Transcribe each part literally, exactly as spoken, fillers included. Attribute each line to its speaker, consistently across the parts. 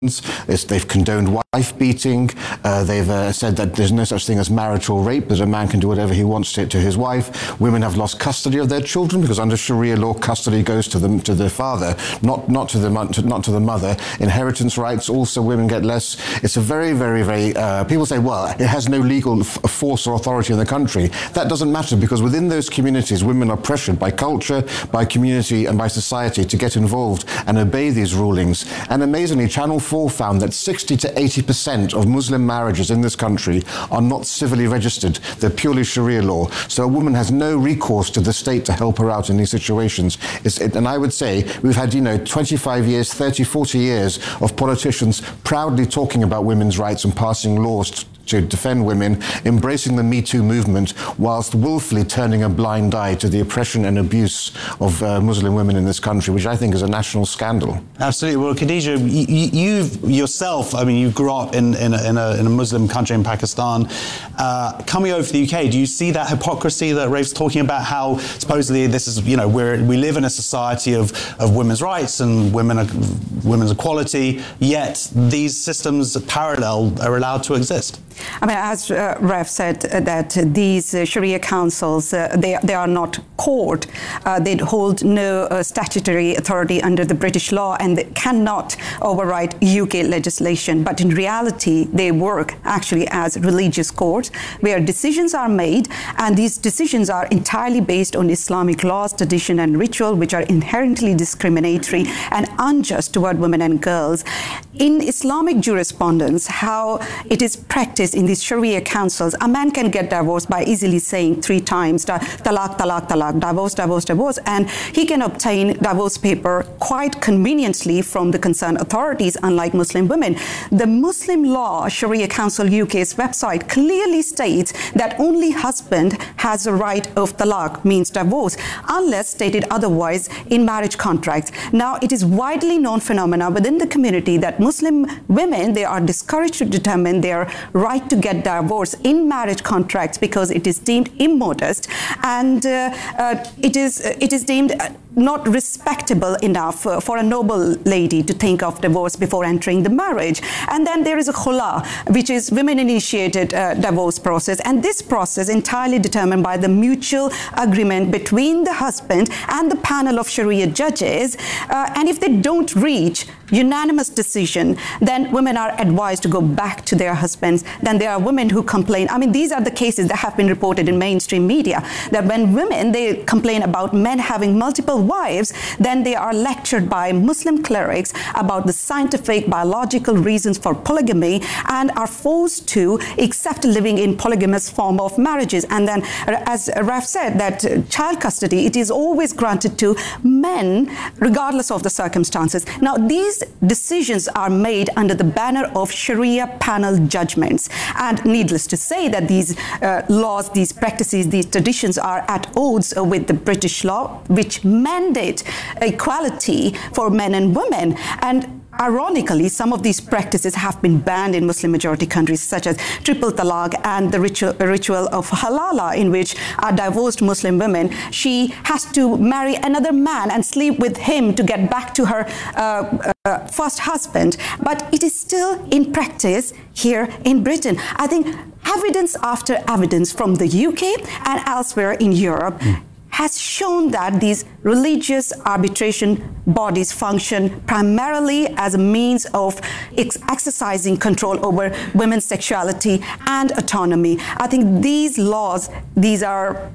Speaker 1: It's, they've condoned wife beating. Uh, they've uh, said that there's no such thing as marital rape, that a man can do whatever he wants to, to his wife. Women have lost custody of their children because under Sharia law, custody goes to them to the father, not not to the not to the mother. Inheritance rights also, women get less. It's a very, very, very. Uh, people say, well, it has no legal f- force or authority in the country. That doesn't matter because within those communities, women are pressured by culture, by community, and by society to get involved and obey these rulings. And amazingly, Channel four found that sixty to eighty percent of Muslim marriages in this country are not civilly registered. They're purely Sharia law. So a woman has no recourse to the state to help her out in these situations. It's, it, and I would say we've had, you know, twenty-five years, thirty, forty years of politicians proudly talking about women's rights and passing laws to to defend women, embracing the Me Too movement, whilst willfully turning a blind eye to the oppression and abuse of uh, Muslim women in this country, which I think is a national scandal.
Speaker 2: Absolutely. Well, Khadija, you, you yourself, I mean, you grew up in, in, a, in, a, in a Muslim country in Pakistan. Uh, coming over to the U K, do you see that hypocrisy that Rafe's talking about, how supposedly this is, you know, we're, we live in a society of, of women's rights and women are, women's equality, yet these systems parallel are allowed to exist?
Speaker 3: I mean, as uh, Raf said, uh, that these uh, Sharia councils, uh, they, they are not court. Uh, they hold no uh, statutory authority under the British law, and they cannot override U K legislation. But in reality, they work actually as religious courts where decisions are made, and these decisions are entirely based on Islamic laws, tradition, and ritual, which are inherently discriminatory and unjust toward women and girls. In Islamic jurisprudence, how it is practiced in these Sharia councils, a man can get divorced by easily saying three times, talaq, talaq, talaq, divorce, divorce, divorce, and he can obtain divorce paper quite conveniently from the concerned authorities, unlike Muslim women. The Muslim Law Sharia Council U K's website clearly states that only husband has the right of talaq, means divorce, unless stated otherwise in marriage contracts. Now, it is widely known phenomena within the community that Muslim women, they are discouraged to determine their right to get divorce in marriage contracts because it is deemed immodest, and uh, uh, it is uh, it is deemed uh, not respectable enough uh, for a noble lady to think of divorce before entering the marriage. And then there is a khula, which is women-initiated uh, divorce process, and this process entirely determined by the mutual agreement between the husband and the panel of Sharia judges. Uh, and if they don't reach unanimous decision, then women are advised to go back to their husbands. Then there are women who complain. I mean, these are the cases that have been reported in mainstream media, that when women, they complain about men having multiple wives, then they are lectured by Muslim clerics about the scientific, biological reasons for polygamy and are forced to accept living in polygamous form of marriages. And then, as Raf said, that child custody, it is always granted to men, regardless of the circumstances. Now, these decisions are made under the banner of Sharia panel judgments. And needless to say that these uh, laws, these practices, these traditions are at odds uh, with the British law, which mandate equality for men and women. And ironically, some of these practices have been banned in Muslim-majority countries, such as triple talaq and the ritual, ritual of halala, in which a divorced Muslim woman, she has to marry another man and sleep with him to get back to her uh, uh, first husband. But it is still in practice here in Britain. I think evidence after evidence from the U K and elsewhere in Europe mm. has shown that these religious arbitration bodies function primarily as a means of ex- exercising control over women's sexuality and autonomy. I think these laws, these are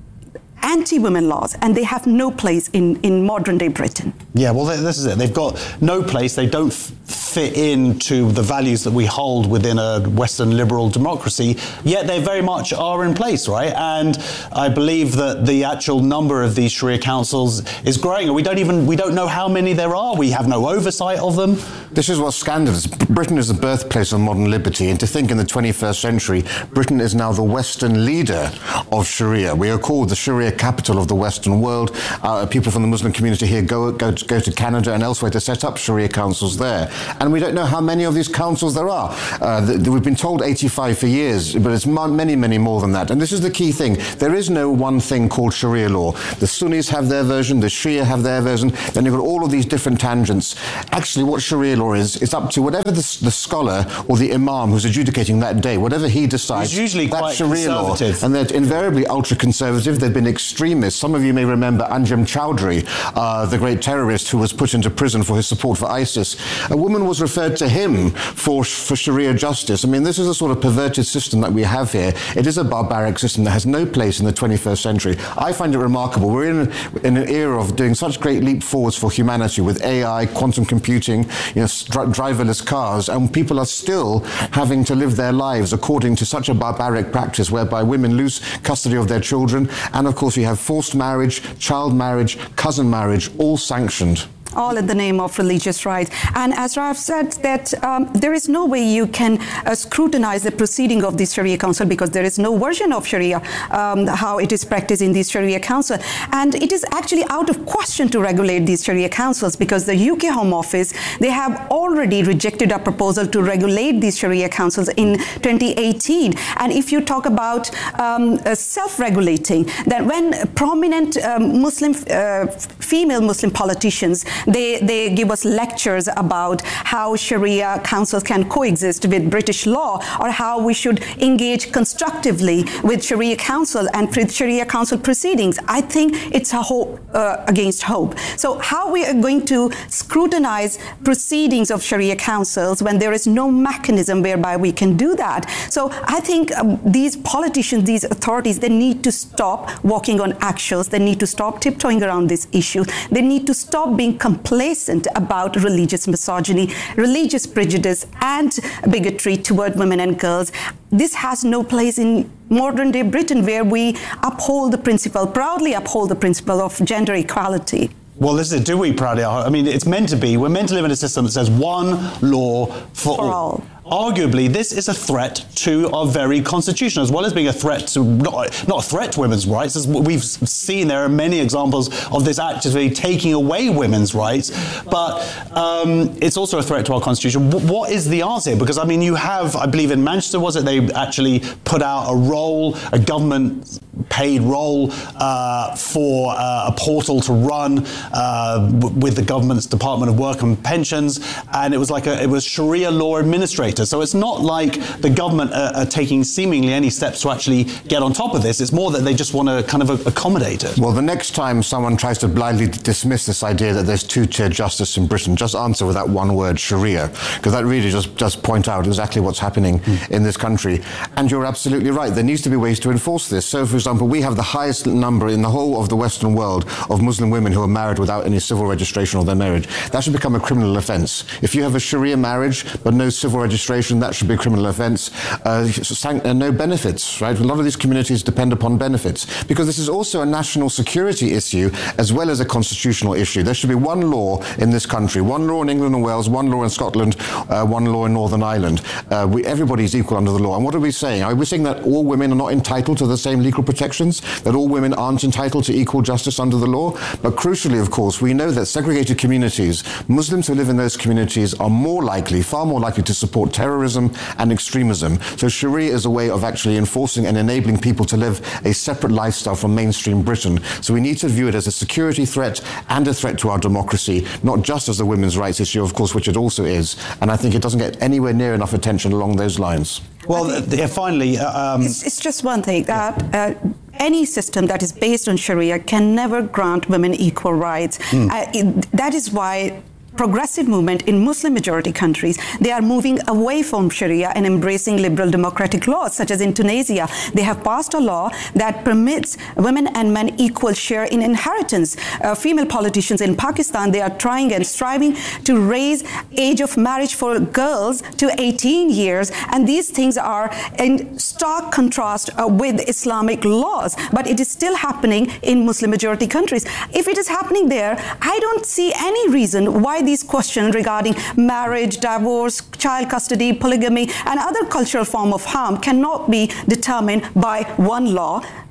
Speaker 3: anti-women laws, and they have no place in, in modern-day Britain.
Speaker 2: Yeah, well, this is it. They've got no place. They don't f- fit into the values that we hold within a Western liberal democracy, yet they very much are in place, right? And I believe that the actual number of these Sharia councils is growing. We don't even, we don't know how many there are. We have no oversight of them.
Speaker 1: This is what's scandalous. Britain is the birthplace of modern liberty, and to think in the twenty-first century, Britain is now the Western leader of Sharia. We are called the Sharia capital of the Western world. Uh, people from the Muslim community here go, go, go to Canada and elsewhere to set up Sharia councils there. And we don't know how many of these councils there are. Uh, the, the, we've been told eighty-five for years, but it's many, many more than that. And this is the key thing. There is no one thing called Sharia law. The Sunnis have their version, the Shia have their version, then you've got all of these different tangents. Actually, what Sharia law is, it's up to whatever the, the scholar or the imam who's adjudicating that day, whatever he decides,
Speaker 2: it's usually
Speaker 1: that's
Speaker 2: quite
Speaker 1: Sharia law.
Speaker 2: conservative.
Speaker 1: And they're invariably ultra-conservative. They've been extremists. Some of you may remember Anjem Chowdhury, uh, the great terrorist who was put into prison for his support for ISIS. A woman was referred to him for, for Sharia justice. I mean, this is a sort of perverted system that we have here. It is a barbaric system that has no place in the twenty-first century. I find it remarkable. We're in, in an era of doing such great leap forwards for humanity with A I, quantum computing, you know, dri- driverless cars, and people are still having to live their lives according to such a barbaric practice whereby women lose custody of their children. And of course, we have forced marriage, child marriage, cousin marriage, all sanctioned.
Speaker 3: All in the name of religious rights. And as Raf said, that um, there is no way you can uh, scrutinize the proceeding of the Sharia Council because there is no version of Sharia, um, how it is practiced in the Sharia Council. And it is actually out of question to regulate these Sharia councils because the U K Home Office, they have already rejected a proposal to regulate these Sharia councils in twenty eighteen. And if you talk about um, uh, self-regulating, that when prominent um, Muslim, uh, female Muslim politicians, They, they give us lectures about how Sharia councils can coexist with British law or how we should engage constructively with Sharia council and Sharia council proceedings. I think it's a hope uh, against hope. So how we are going to scrutinize proceedings of Sharia councils when there is no mechanism whereby we can do that? So I think um, these politicians, these authorities, they need to stop walking on eggshells. They need to stop tiptoeing around this issue. They need to stop being complacent about religious misogyny, religious prejudice, and bigotry toward women and girls. This has no place in modern day Britain, where we uphold the principle, proudly uphold the principle of gender equality.
Speaker 2: Well, this is it. Do we proudly? I mean, it's meant to be. We're meant to live in a system that says one law for,
Speaker 3: For
Speaker 2: all.
Speaker 3: all.
Speaker 2: Arguably, this is a threat to our very constitution, as well as being a threat to, not, not a threat to women's rights. As we've seen, there are many examples of this actively taking away women's rights, but um, it's also a threat to our constitution. W- what is the answer here? Because, I mean, you have, I believe in Manchester, was it, they actually put out a role, a government paid role uh, for uh, a portal to run uh, w- with the government's Department of Work and Pensions, and it was like a, it was Sharia law administrator. So it's not like the government are, are taking seemingly any steps to actually get on top of this. It's more that they just want to kind of accommodate it.
Speaker 1: Well, the next time someone tries to blindly dismiss this idea that there's two-tier justice in Britain, just answer with that one word, Sharia, because that really just just point out exactly what's happening mm. in this country. And you're absolutely right. There needs to be ways to enforce this. So, for example, we have the highest number in the whole of the Western world of Muslim women who are married without any civil registration of their marriage. That should become a criminal offence. If you have a Sharia marriage but no civil registration, that should be a criminal offence. Uh, no benefits, right? A lot of these communities depend upon benefits because this is also a national security issue as well as a constitutional issue. There should be one law in this country, one law in England and Wales, one law in Scotland, uh, one law in Northern Ireland. Uh, we, everybody is equal under the law. And what are we saying? Are we saying that all women are not entitled to the same legal protections, that all women aren't entitled to equal justice under the law? But crucially, of course, we know that segregated communities, Muslims who live in those communities are more likely, far more likely to support terrorism and extremism. So Sharia is a way of actually enforcing and enabling people to live a separate lifestyle from mainstream Britain. So we need to view it as a security threat and a threat to our democracy, not just as a women's rights issue, of course, which it also is. And I think it doesn't get anywhere near enough attention along those lines.
Speaker 2: Well, yeah, finally... Uh, um,
Speaker 3: it's, it's just one thing, that uh, any system that is based on Sharia can never grant women equal rights. Mm. Uh, it, that is why progressive movement in Muslim majority countries, they are moving away from Sharia and embracing liberal democratic laws, such as in Tunisia. They have passed a law that permits women and men equal share in inheritance. Uh, female politicians in Pakistan, they are trying and striving to raise age of marriage for girls to eighteen years. And these things are in stark contrast uh, with Islamic laws. But it is still happening in Muslim majority countries. If it is happening there, I don't see any reason why these questions regarding marriage, divorce, child custody, polygamy, and other cultural form of harm cannot be determined by one law.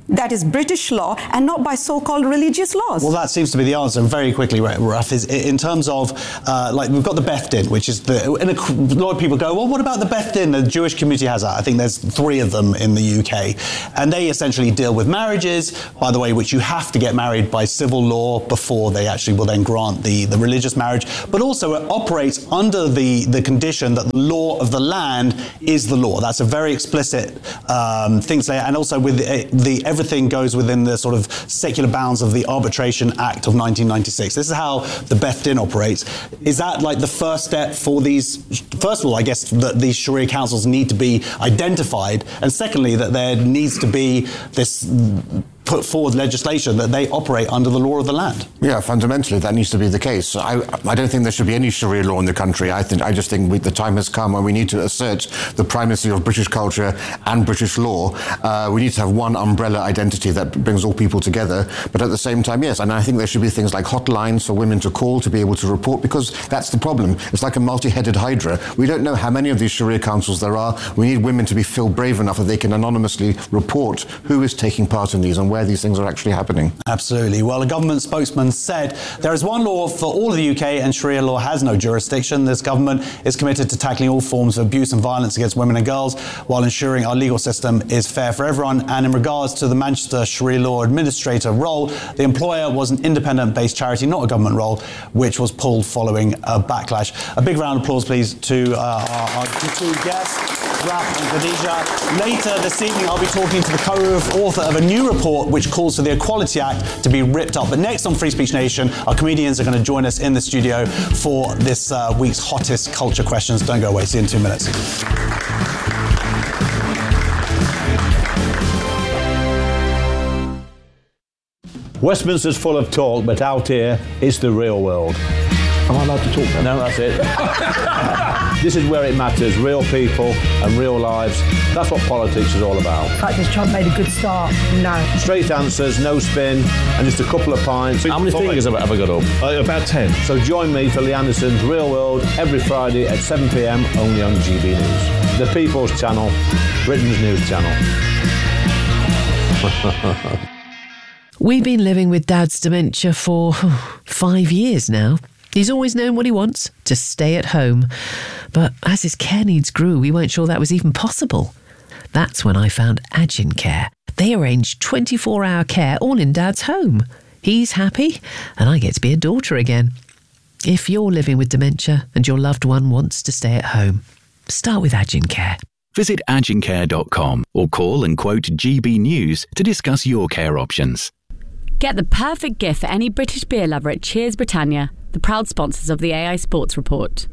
Speaker 3: that is British law, and not by so-called religious laws.
Speaker 2: Well, that seems to be the answer. And very quickly, Raf, is in terms of, uh, like, we've got the Beth Din, which is the, and a lot of people go, well, what about the Beth Din? The Jewish community has that. I think there's three of them in the U K. And they essentially deal with marriages, by the way, which you have to get married by civil law before they actually will then grant the, the religious marriage. But also it operates under the, the condition that the law of the land is the law. That's a very explicit um, thing to say. And also with the, the everything goes within the sort of secular bounds of the Arbitration Act of nineteen ninety-six. This is how the Beth Din operates. Is that like the first step for these? First of all, I guess that these Sharia councils need to be identified, and secondly, that there needs to be this put forward legislation that they operate under the law of the land.
Speaker 1: Yeah, fundamentally that needs to be the case. I, I don't think there should be any Sharia law in the country. I think I just think we, the time has come when we need to assert the primacy of British culture and British law. Uh, we need to have one umbrella identity that brings all people together. But at the same time, yes, and I think there should be things like hotlines for women to call to be able to report, because that's the problem. It's like a multi-headed hydra. We don't know how many of these Sharia councils there are. We need women to be feel brave enough that they can anonymously report who is taking part in these and where these things are actually happening.
Speaker 2: Absolutely. Well, a government spokesman said there is one law for all of the U K and Sharia law has no jurisdiction. This government is committed to tackling all forms of abuse and violence against women and girls while ensuring our legal system is fair for everyone. And in regards to the Manchester Sharia law administrator role, the employer was an independent-based charity, not a government role, which was pulled following a backlash. A big round of applause, please, to uh, our, our two guests, Raf and Khadija. Later this evening, I'll be talking to the co-author of a new report which calls for the Equality Act to be ripped up. But next on Free Speech Nation, our comedians are going to join us in the studio for this uh, week's hottest culture questions. Don't go away. See you in two minutes.
Speaker 4: Westminster's full of talk, but out here, it's the real world.
Speaker 1: Am I allowed to talk then?
Speaker 4: No, that's it. This is where it matters, real people and real lives. That's what politics is all about.
Speaker 5: In fact, has Trump made a good start? No.
Speaker 4: Straight answers, no spin, and just a couple of pints. How many
Speaker 6: Five.
Speaker 4: fingers have I ever got up?
Speaker 6: Uh, about ten.
Speaker 4: So join me for Lee Anderson's Real World every Friday at seven p m only on G B News. The People's Channel, Britain's news channel.
Speaker 7: We've been living with Dad's dementia for five years now. He's always known what he wants, to stay at home. But as his care needs grew, we weren't sure that was even possible. That's when I found Agin Care. They arrange twenty-four hour care all in Dad's home. He's happy, and I get to be a daughter again. If you're living with dementia and your loved one wants to stay at home, start with Agin Care.
Speaker 8: Visit agin care dot com or call and quote G B News to discuss your care options.
Speaker 9: Get the perfect gift for any British beer lover at Cheers Britannia, the proud sponsors of the A I Sports Report.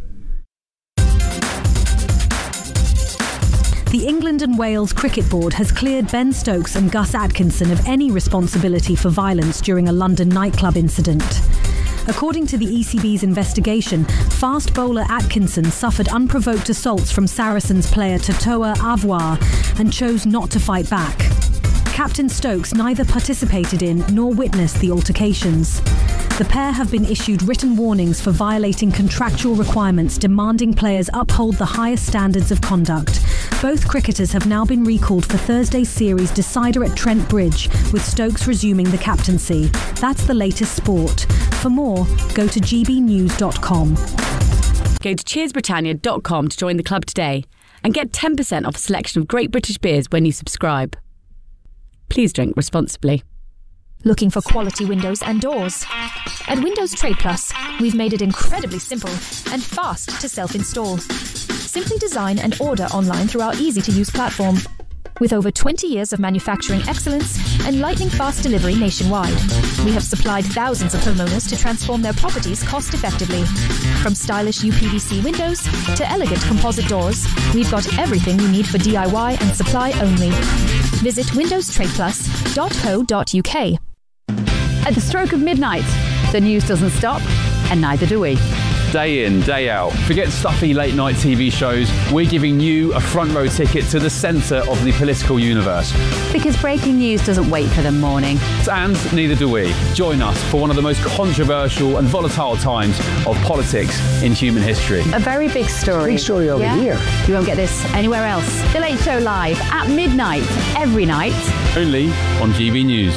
Speaker 10: The England and Wales Cricket Board has cleared Ben Stokes and Gus Atkinson of any responsibility for violence during a London nightclub incident. According to the E C B's investigation, fast bowler Atkinson suffered unprovoked assaults from Saracens player Totoa Avoir and chose not to fight back. Captain Stokes neither participated in nor witnessed the altercations. The pair have been issued written warnings for violating contractual requirements demanding players uphold the highest standards of conduct. Both cricketers have now been recalled for Thursday's series decider at Trent Bridge, with Stokes resuming the captaincy. That's the latest sport. For more, go to g b news dot com.
Speaker 9: Go to cheers britannia dot com to join the club today and get ten percent off a selection of great British beers when you subscribe. Please drink responsibly.
Speaker 11: Looking for quality windows and doors? At Windows Trade Plus, we've made it incredibly simple and fast to self-install. Simply design and order online through our easy-to-use platform. With over twenty years of manufacturing excellence and lightning-fast delivery nationwide, we have supplied thousands of homeowners to transform their properties cost-effectively. From stylish U P V C windows to elegant composite doors, we've got everything you need for D I Y and supply only. Visit windows trade plus dot co dot u k.
Speaker 12: At the stroke of midnight, the news doesn't stop, and neither do we.
Speaker 6: day in, day out. Forget stuffy late night T V shows. We're giving you a front row ticket to the centre of the political universe.
Speaker 12: Because breaking news doesn't wait for the morning.
Speaker 6: And neither do we. Join us for one of the most controversial and volatile times of politics in human history.
Speaker 12: A very big story.
Speaker 5: Big story over
Speaker 12: yeah?
Speaker 5: here.
Speaker 12: You won't get this anywhere else. The Late Show Live at midnight, every night.
Speaker 6: Only on G B News.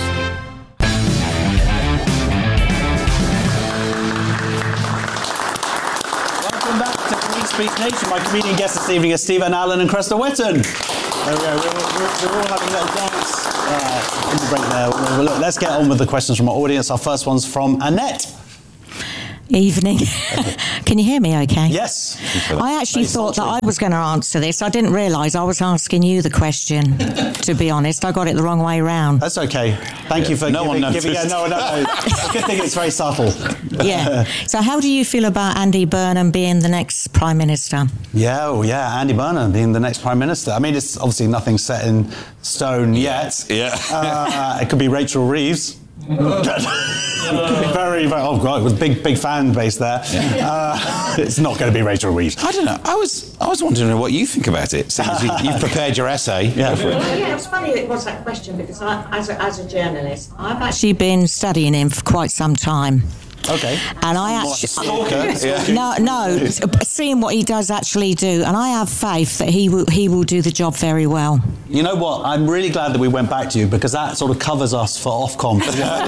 Speaker 2: Welcome back to Queen Speak Nation. My comedian guests this evening are Stephen Allen and Cresta Whitten. There we go. We're, we're, we're all having a little dance uh, in the break there. Well, look, let's get on with the questions from our audience. Our first one's from Annette.
Speaker 13: Evening. Can you hear me okay?
Speaker 2: Yes.
Speaker 13: I actually thought that I was going to answer this. I didn't realise I was asking you the question, to be honest. I got it the wrong way round.
Speaker 2: That's okay. Thank yeah. you for
Speaker 13: no
Speaker 2: giving...
Speaker 13: one
Speaker 2: giving yeah, no, no, no. I could think it's very subtle.
Speaker 13: Yeah. So how do you feel about Andy Burnham being the next Prime Minister?
Speaker 2: Yeah, oh yeah, Andy Burnham being the next Prime Minister. I mean, it's obviously nothing set in stone yet.
Speaker 14: Yeah.
Speaker 2: uh, it could be Rachel Reeves. very, very, oh god, it was a big, big fan base there. Yeah. Uh, it's not going to be Rachel Reeves.
Speaker 14: I don't know. I was, I was wondering what you think about it. Since you, you've prepared your essay.
Speaker 2: Yeah.
Speaker 13: Well, yeah, it's funny it was that question because I, as a, as a journalist, I've actually been studying him for quite some time.
Speaker 2: Okay.
Speaker 13: And I actually yeah. no, no, seeing what he does actually do, and I have faith that he will he will do the job very well.
Speaker 2: You know what? I'm really glad that we went back to you because that sort of covers us for Ofcom.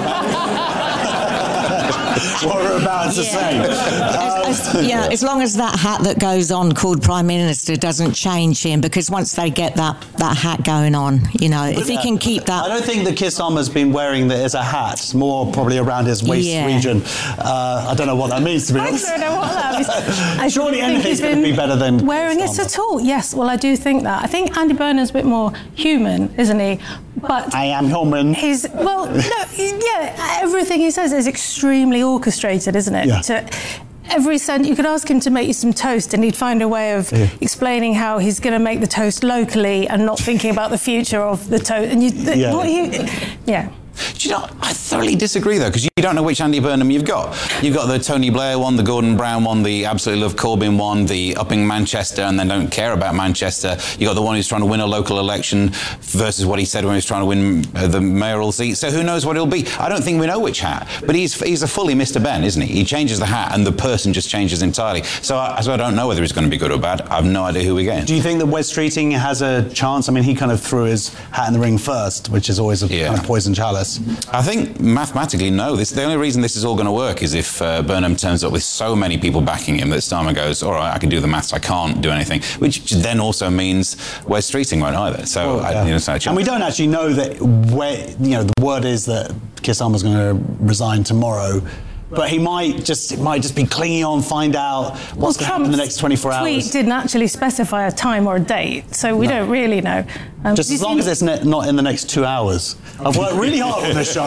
Speaker 2: What we're about to
Speaker 13: yeah.
Speaker 2: say. Um,
Speaker 13: as, as, yeah, as long as that hat that goes on called Prime Minister doesn't change him, because once they get that, that hat going on, you know, if he can keep that.
Speaker 2: I don't think that Keir Starmer's been wearing that as a hat, it's more probably around his waist
Speaker 13: yeah.
Speaker 2: region. Uh, I don't know what that means, to be honest.
Speaker 15: I don't know what that means. I
Speaker 2: Surely anything's going to be better than
Speaker 15: wearing it at all. Yes, well, I do think that. I think Andy Burnham's a bit more human, isn't he? But
Speaker 2: I am human.
Speaker 15: He's well, no, yeah. Everything he says is extremely orchestrated, isn't it?
Speaker 2: Yeah.
Speaker 15: To, every cent you could ask him to make you some toast, and he'd find a way of yeah. explaining how he's going to make the toast locally and not thinking about the future of the toast. And you, th-
Speaker 2: yeah.
Speaker 15: what you, yeah.
Speaker 14: Do you know, I thoroughly disagree, though, because you don't know which Andy Burnham you've got. You've got the Tony Blair one, the Gordon Brown one, the absolutely love Corbyn one, the upping Manchester and then don't care about Manchester. You've got the one who's trying to win a local election versus what he said when he was trying to win uh, the mayoral seat. So who knows what it'll be? I don't think we know which hat. But he's he's a fully Mister Ben, isn't he? He changes the hat and the person just changes entirely. So I, so I don't know whether he's going to be good or bad. I have no idea who we're getting.
Speaker 2: Do you think that Wes Streeting has a chance? I mean, he kind of threw his hat in the ring first, which is always a yeah. kind of poison chalice.
Speaker 14: I think mathematically, no. This, the only reason this is all going to work is if uh, Burnham turns up with so many people backing him that Starmer goes, all right, I can do the maths, I can't do anything, which then also means Wes Streeting won't either. So,
Speaker 2: well,
Speaker 14: I,
Speaker 2: yeah.
Speaker 14: you know, so
Speaker 2: and we don't actually know that where, you know, the word is that Keir Starmer's going to resign tomorrow. But he might just it might just be clinging on, find out what's well, going to happen in the next twenty-four hours.
Speaker 15: Tweet didn't actually specify a time or a date, so we no. don't really know.
Speaker 2: Um, just as long as it's ne- not in the next two hours. I've worked really hard on this show.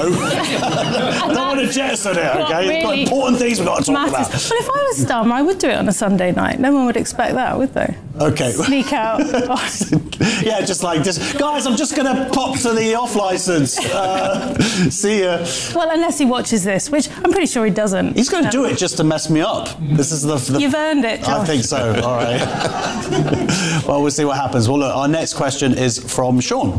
Speaker 2: I don't want to jettison it, okay? Really got important things we've got to talk matters. about.
Speaker 15: Well, if I was Starmer, I would do it on a Sunday night. No one would expect that, would they?
Speaker 2: Okay.
Speaker 15: Sneak out.
Speaker 2: Yeah, just like, just guys, I'm just going to pop to the off licence. Uh, see ya.
Speaker 15: Well, unless he watches this, which I'm pretty sure he doesn't.
Speaker 2: He's going to do it just to mess me up. This is the... the
Speaker 15: You've earned it, Josh.
Speaker 2: I think so, all right. Well, we'll see what happens. Well, look, our next question is from Sean.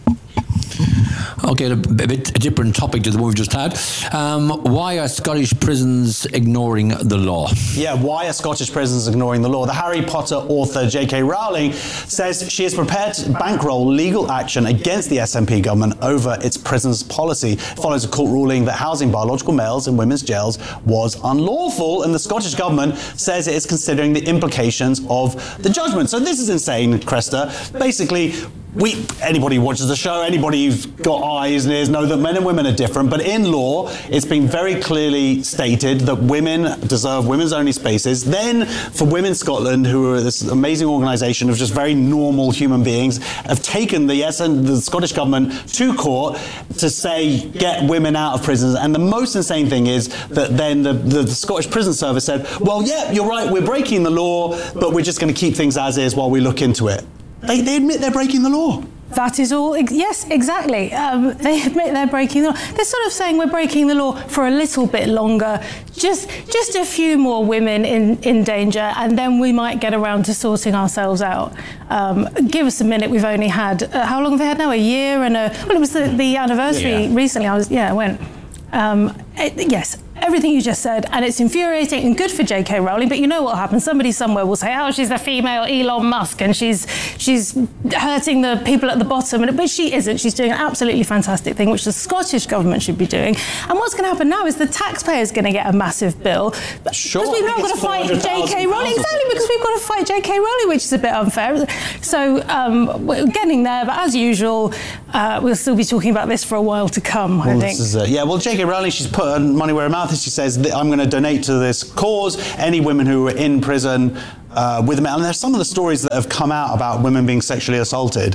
Speaker 16: Okay, a bit a different topic to the one we've just had. Um, why are Scottish prisons ignoring the law?
Speaker 2: Yeah, why are Scottish prisons ignoring the law? The Harry Potter author J K Rowling says she is prepared to bankroll legal action against the S N P government over its prisons policy. It follows a court ruling that housing biological males in women's jails was unlawful, and the Scottish government says it is considering the implications of the judgment. So this is insane, Cresta. Basically, We, anybody who watches the show, anybody who's got eyes and ears know that men and women are different, but in law, it's been very clearly stated that women deserve women's only spaces. Then, for Women Scotland, who are this amazing organisation of just very normal human beings, have taken the, S N, the Scottish government to court to say, get women out of prisons. And the most insane thing is that then the, the, the Scottish Prison Service said, well, yeah, you're right, we're breaking the law, but we're just going to keep things as is while we look into it. They, they admit they're breaking the law.
Speaker 15: That is all. Yes, exactly. Um, they admit they're breaking the law. They're sort of saying we're breaking the law for a little bit longer, just just a few more women in, in danger, and then we might get around to sorting ourselves out. Um, give us a minute. We've only had uh, how long have they had now? A year and a. Well, it was the, the anniversary
Speaker 14: yeah.
Speaker 15: recently. I was yeah, I went. Um, it, yes. Everything you just said, and it's infuriating and good for J K Rowling, but you know what will happen? Somebody somewhere will say, oh, she's the female Elon Musk and she's she's hurting the people at the bottom, and but she isn't. She's doing an absolutely fantastic thing, which the Scottish government should be doing. And what's going to happen now is the taxpayer's going to get a massive bill.
Speaker 2: Sure.
Speaker 15: Because we've now got to fight J K Rowling. Exactly, because we've got to fight J K Rowling, which is a bit unfair. So um, we're getting there, but as usual, uh, we'll still be talking about this for a while to come,
Speaker 2: well,
Speaker 15: I think.
Speaker 2: This is, uh, yeah, well, J K Rowling, she's put her money where her mouth is. She says, I'm going to donate to this cause. Any women who are in prison uh, with men, and there's some of the stories that have come out about women being sexually assaulted.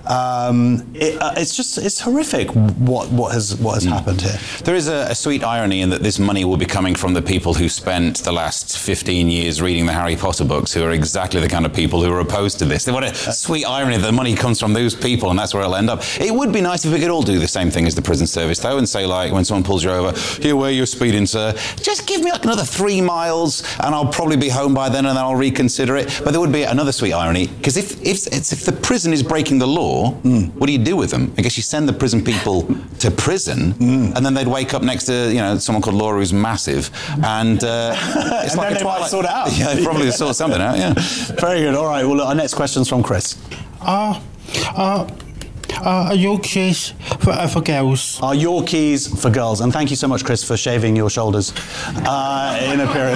Speaker 2: Um, it, uh, it's just, it's horrific what what has what has mm. happened here.
Speaker 14: There is a, a sweet irony in that this money will be coming from the people who spent the last fifteen years reading the Harry Potter books, who are exactly the kind of people who are opposed to this. What a sweet irony that the money comes from those people, and that's where it'll end up. It would be nice if we could all do the same thing as the prison service, though, and say, like, when someone pulls you over, here, where you're speeding, sir, just give me like another three miles, and I'll probably be home by then, and then I'll reconsider it. But there would be another sweet irony, because if if, it's, if the prison is breaking the law, mm. what do you do with them? I guess you send the prison people to prison, mm. and then they'd wake up next to, you know, someone called Laura who's massive, and uh, it's
Speaker 2: and
Speaker 14: like
Speaker 2: then
Speaker 14: a
Speaker 2: they
Speaker 14: Twilight.
Speaker 2: might sort it out.
Speaker 14: Yeah, they probably sort something out. Yeah.
Speaker 2: Very good. All right. Well, look, our next question's from Chris.
Speaker 17: Uh, uh, Uh, Yorkies for, uh, for girls.
Speaker 2: Are Yorkies for girls? And thank you so much, Chris, for shaving your shoulders uh, in a period.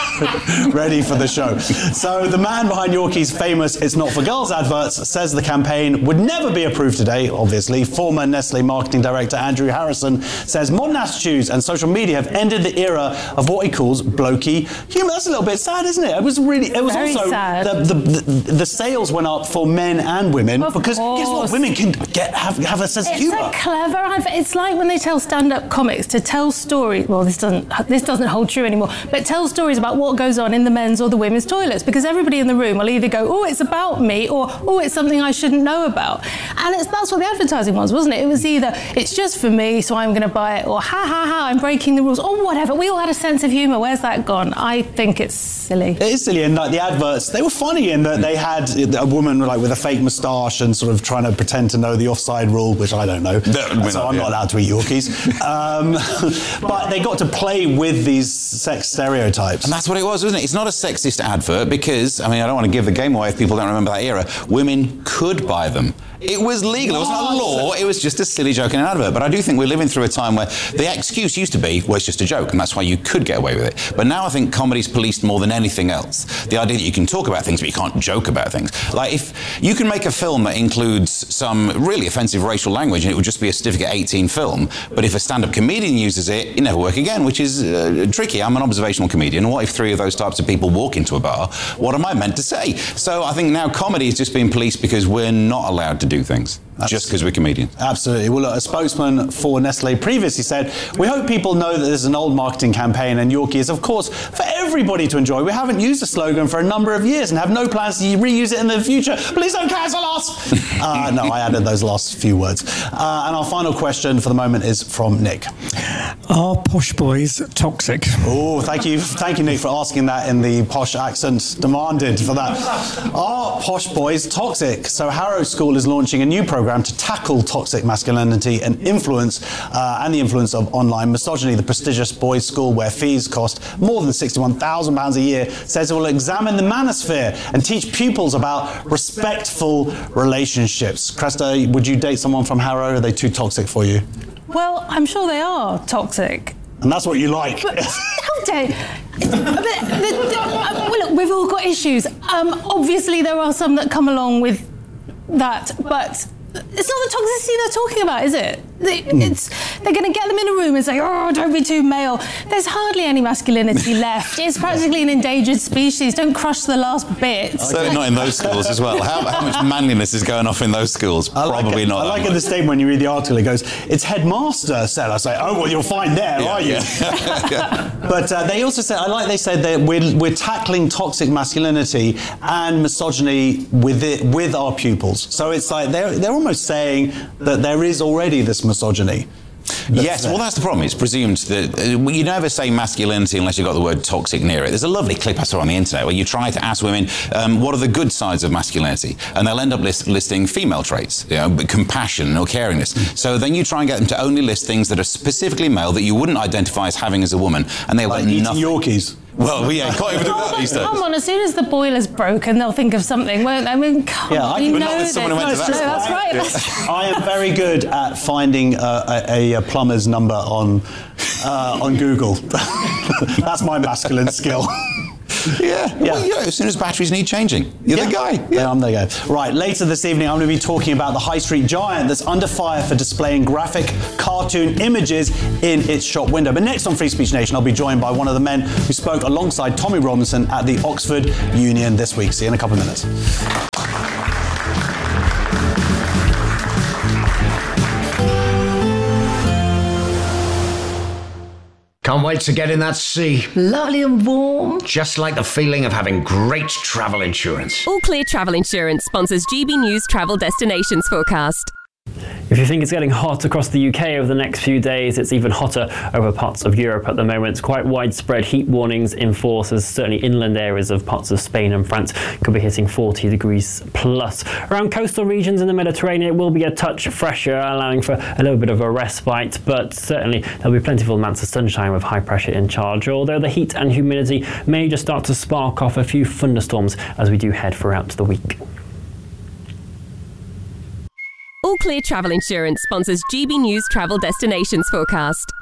Speaker 2: Ready for the show. So the man behind Yorkie's famous It's Not For Girls adverts says the campaign would never be approved today, obviously. Former Nestle marketing director Andrew Harrison says modern attitudes and social media have ended the era of what he calls blokey humour. That's a little bit sad, isn't it? It was really, it was
Speaker 15: Very
Speaker 2: also,
Speaker 15: sad.
Speaker 2: The, the, the, the sales went up for men and women
Speaker 15: of
Speaker 2: because
Speaker 15: course.
Speaker 2: guess what? Women can get have, have a sense
Speaker 15: it's
Speaker 2: of humour.
Speaker 15: It's a clever advert. It's like when they tell stand-up comics to tell stories. Well, this doesn't this doesn't hold true anymore. But tell stories about what goes on in the men's or the women's toilets, because everybody in the room will either go, "Oh, it's about me," or "Oh, it's something I shouldn't know about." And it's, that's what the advertising was, wasn't it? It was either it's just for me, so I'm going to buy it, or ha ha ha, I'm breaking the rules, or whatever. We all had a sense of humour. Where's that gone? I think it's silly.
Speaker 2: It is silly, and like the adverts, they were funny in that they had a woman like with a fake moustache and sort of trying to pretend to know the offside rule, which I don't know,
Speaker 14: that,
Speaker 2: so I'm
Speaker 14: yeah.
Speaker 2: not allowed to eat Yorkies. Um, but they got to play with these sex stereotypes.
Speaker 14: And that's what it was, wasn't it? It's not a sexist advert because, I mean, I don't want to give the game away if people don't remember that era. Women could buy them. It was legal. It wasn't a law. It was just a silly joke in an advert. But I do think we're living through a time where the excuse used to be, well, it's just a joke, and that's why you could get away with it. But now I think comedy's policed more than anything else. The idea that you can talk about things, but you can't joke about things. Like, if you can make a film that includes some really offensive racial language, and it would just be a certificate eighteen film, but if a stand-up comedian uses it, it never work again, which is uh, tricky. I'm an observational comedian. What if three of those types of people walk into a bar? What am I meant to say? So I think now comedy is just being policed because we're not allowed to do things. Absolutely. Just because we're comedians.
Speaker 2: Absolutely. Well, look, a spokesman for Nestle previously said, we hope people know that this is an old marketing campaign and Yorkie is, of course, for everybody to enjoy. We haven't used the slogan for a number of years and have no plans to reuse it in the future. Please don't cancel us! uh, no, I added those last few words. Uh, and our final question for the moment is from Nick.
Speaker 17: Are posh boys toxic?
Speaker 2: Oh, thank you. Thank you, Nick, for asking that in the posh accent demanded for that. Are posh boys toxic? So Harrow School is launching a new program to tackle toxic masculinity and influence uh, and the influence of online misogyny. The prestigious boys' school, where fees cost more than sixty-one thousand pounds a year, says it will examine the manosphere and teach pupils about respectful relationships. Cresta, would you date someone from Harrow? Are they too toxic for you?
Speaker 15: Well, I'm sure they are toxic.
Speaker 2: And that's what you like.
Speaker 15: But how dare the, the, the, uh, well, look, we've all got issues. Um, obviously, there are some that come along with that, but it's not the toxicity they're talking about, is it? It's they're going to get them in a room and say, oh, don't be too male. There's hardly any masculinity left. It's practically an endangered species. Don't crush the last bit.
Speaker 14: Certainly not in those schools as well. How, how much manliness is going off in those schools? Probably
Speaker 2: like
Speaker 14: not.
Speaker 2: I like in the statement when you read the article, it goes, it's headmaster said. I say, oh, well, you'll find there,
Speaker 14: Yeah,
Speaker 2: are you?
Speaker 14: yeah. Yeah.
Speaker 2: But uh, they also said, I like they said that we're, we're tackling toxic masculinity and misogyny with it, with our pupils. So it's like they're, they're almost saying that there is already this misogyny.
Speaker 14: Yes, well, that's the problem. It's presumed that uh, you never say masculinity unless you've got the word toxic near it. There's a lovely clip I saw on the internet where you try to ask women um, what are the good sides of masculinity, and they'll end up list- listing female traits, you know, compassion or caringness. So then you try and get them to only list things that are specifically male that you wouldn't identify as having as a woman, and they'll
Speaker 2: Like
Speaker 14: get
Speaker 2: eating
Speaker 14: nothing.
Speaker 2: Yorkies.
Speaker 14: Well, yeah, you can't even do that these days.
Speaker 15: Come on, as soon as the boiler's broken, they'll think of something, won't they? I mean, come
Speaker 2: Yeah,
Speaker 15: on,
Speaker 2: I
Speaker 15: you
Speaker 2: can-
Speaker 15: know
Speaker 2: but not with
Speaker 15: this.
Speaker 2: someone who went to
Speaker 15: No,
Speaker 2: that school.
Speaker 15: that's right. That's
Speaker 2: I am very good at finding uh, a, a plumber's number on uh, on Google. That's my masculine skill.
Speaker 14: Yeah,
Speaker 2: yeah.
Speaker 14: Well, yeah. As soon as batteries need changing, you're
Speaker 2: Yeah.
Speaker 14: the guy.
Speaker 2: Yeah, I'm the guy. Right, later this evening, I'm going to be talking about the high street giant that's under fire for displaying graphic cartoon images in its shop window. But next on Free Speech Nation, I'll be joined by one of the men who spoke alongside Tommy Robinson at the Oxford Union this week. See you in a couple of minutes.
Speaker 18: Can't wait to get in that sea. Lovely and warm. Just like the feeling of having great travel insurance.
Speaker 19: All Clear Travel Insurance sponsors G B News Travel Destinations Forecast.
Speaker 20: If you think it's getting hot across the U K over the next few days, it's even hotter over parts of Europe at the moment. Quite widespread heat warnings in force, as certainly inland areas of parts of Spain and France could be hitting forty degrees plus. Around coastal regions in the Mediterranean, it will be a touch fresher, allowing for a little bit of a respite, but certainly there'll be plentiful amounts of sunshine with high pressure in charge, although the heat and humidity may just start to spark off a few thunderstorms as we do head throughout the week.
Speaker 19: All Clear Travel Insurance sponsors G B News Travel Destinations Forecast.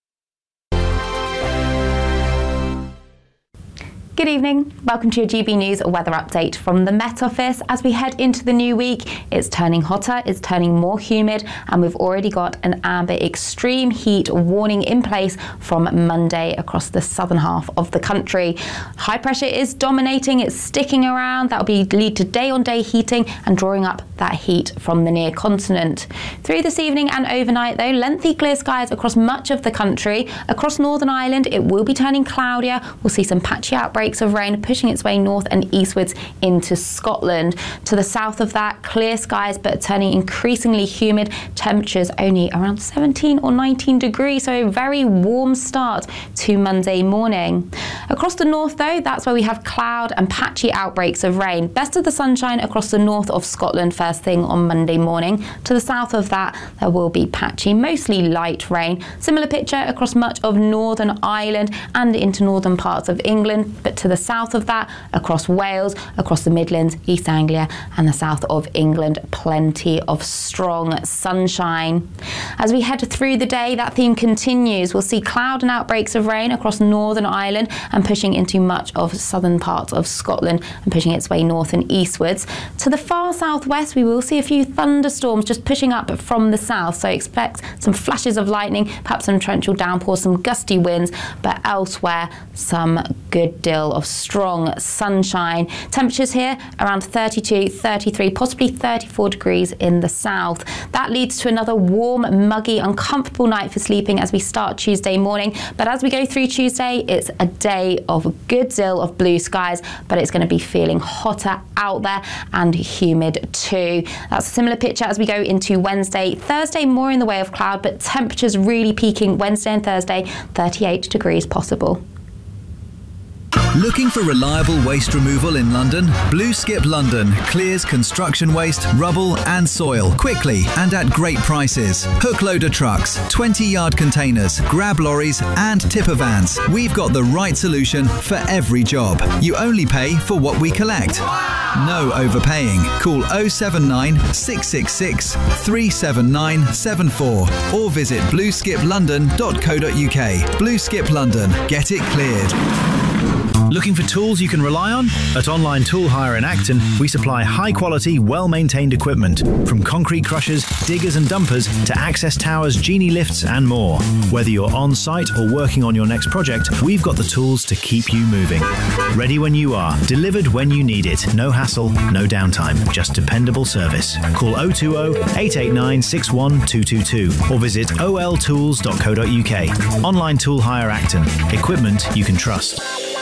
Speaker 21: Good evening. Welcome to your G B News weather update from the Met Office. As we head into the new week, it's turning hotter, it's turning more humid, and we've already got an amber extreme heat warning in place from Monday across the southern half of the country. High pressure is dominating, it's sticking around. That'll be lead to day-on-day heating and drawing up that heat from the near continent. Through this evening and overnight, though, lengthy clear skies across much of the country. Across Northern Ireland, it will be turning cloudier. We'll see some patchy outbreaks of rain pushing its way north and eastwards into Scotland. To the south of that, clear skies but turning increasingly humid. Temperatures only around seventeen or nineteen degrees, so a very warm start to Monday morning. Across the north, though, that's where we have cloud and patchy outbreaks of rain. Best of the sunshine across the north of Scotland first thing on Monday morning. To the south of that, there will be patchy, mostly light rain. Similar picture across much of Northern Ireland and into northern parts of England, but to the south of that, across Wales, across the Midlands, East Anglia and the south of England, plenty of strong sunshine. As we head through the day, that theme continues. We'll see cloud and outbreaks of rain across Northern Ireland and pushing into much of southern parts of Scotland and pushing its way north and eastwards. To the far southwest, we will see a few thunderstorms just pushing up from the south, so expect some flashes of lightning, perhaps some torrential downpours, some gusty winds, but elsewhere some good deal of strong sunshine. Temperatures here around thirty-two, thirty-three, possibly thirty-four degrees in the south. That leads to another warm, muggy, uncomfortable night for sleeping as we start Tuesday morning. But as we go through Tuesday, it's a day of a good deal of blue skies, but it's going to be feeling hotter out there and humid too. That's a similar picture as we go into Wednesday. Thursday, more in the way of cloud, but temperatures really peaking Wednesday and Thursday, thirty-eight degrees possible.
Speaker 22: Looking for reliable waste removal in London? Blue Skip London clears construction waste, rubble and soil quickly and at great prices. Hook loader trucks, twenty yard containers, grab lorries and tipper vans. We've got the right solution for every job. You only pay for what we collect. No overpaying. Call oh seven nine, six six six, three seven nine seven four or visit blue skip london dot co dot uk. Blue Skip London. Get it cleared.
Speaker 1: Looking for tools you can rely on? At Online Tool Hire in Acton, we supply high-quality, well-maintained equipment, from concrete crushers, diggers and dumpers to access towers, genie lifts and more. Whether you're on-site or working on your next project, we've got the tools to keep you moving. Ready when you are, delivered when you need it. No hassle, no downtime, just dependable service. Call oh two oh, eight eight nine, six one two two two or visit o l tools dot co dot u k. Online Tool Hire Acton. Equipment you can trust.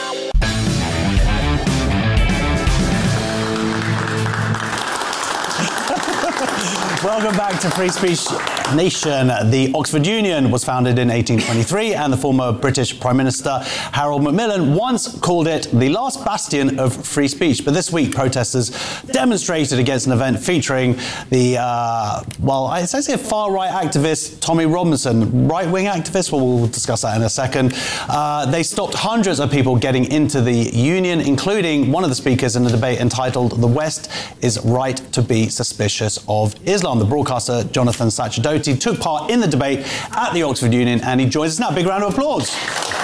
Speaker 2: Welcome back to Free Speech Nation. The Oxford Union was founded in eighteen twenty-three, and the former British Prime Minister Harold Macmillan once called it the last bastion of free speech. But this week, protesters demonstrated against an event featuring the, uh, well, I say a far-right activist, Tommy Robinson, right-wing activist. Well, we'll discuss that in a second. Uh, they stopped hundreds of people getting into the union, including one of the speakers in the debate entitled "The West is Right to be Suspicious of Islam." The broadcaster Jonathan Sacerdoti took part in the debate at the Oxford Union, and he joins us now. Big round of applause.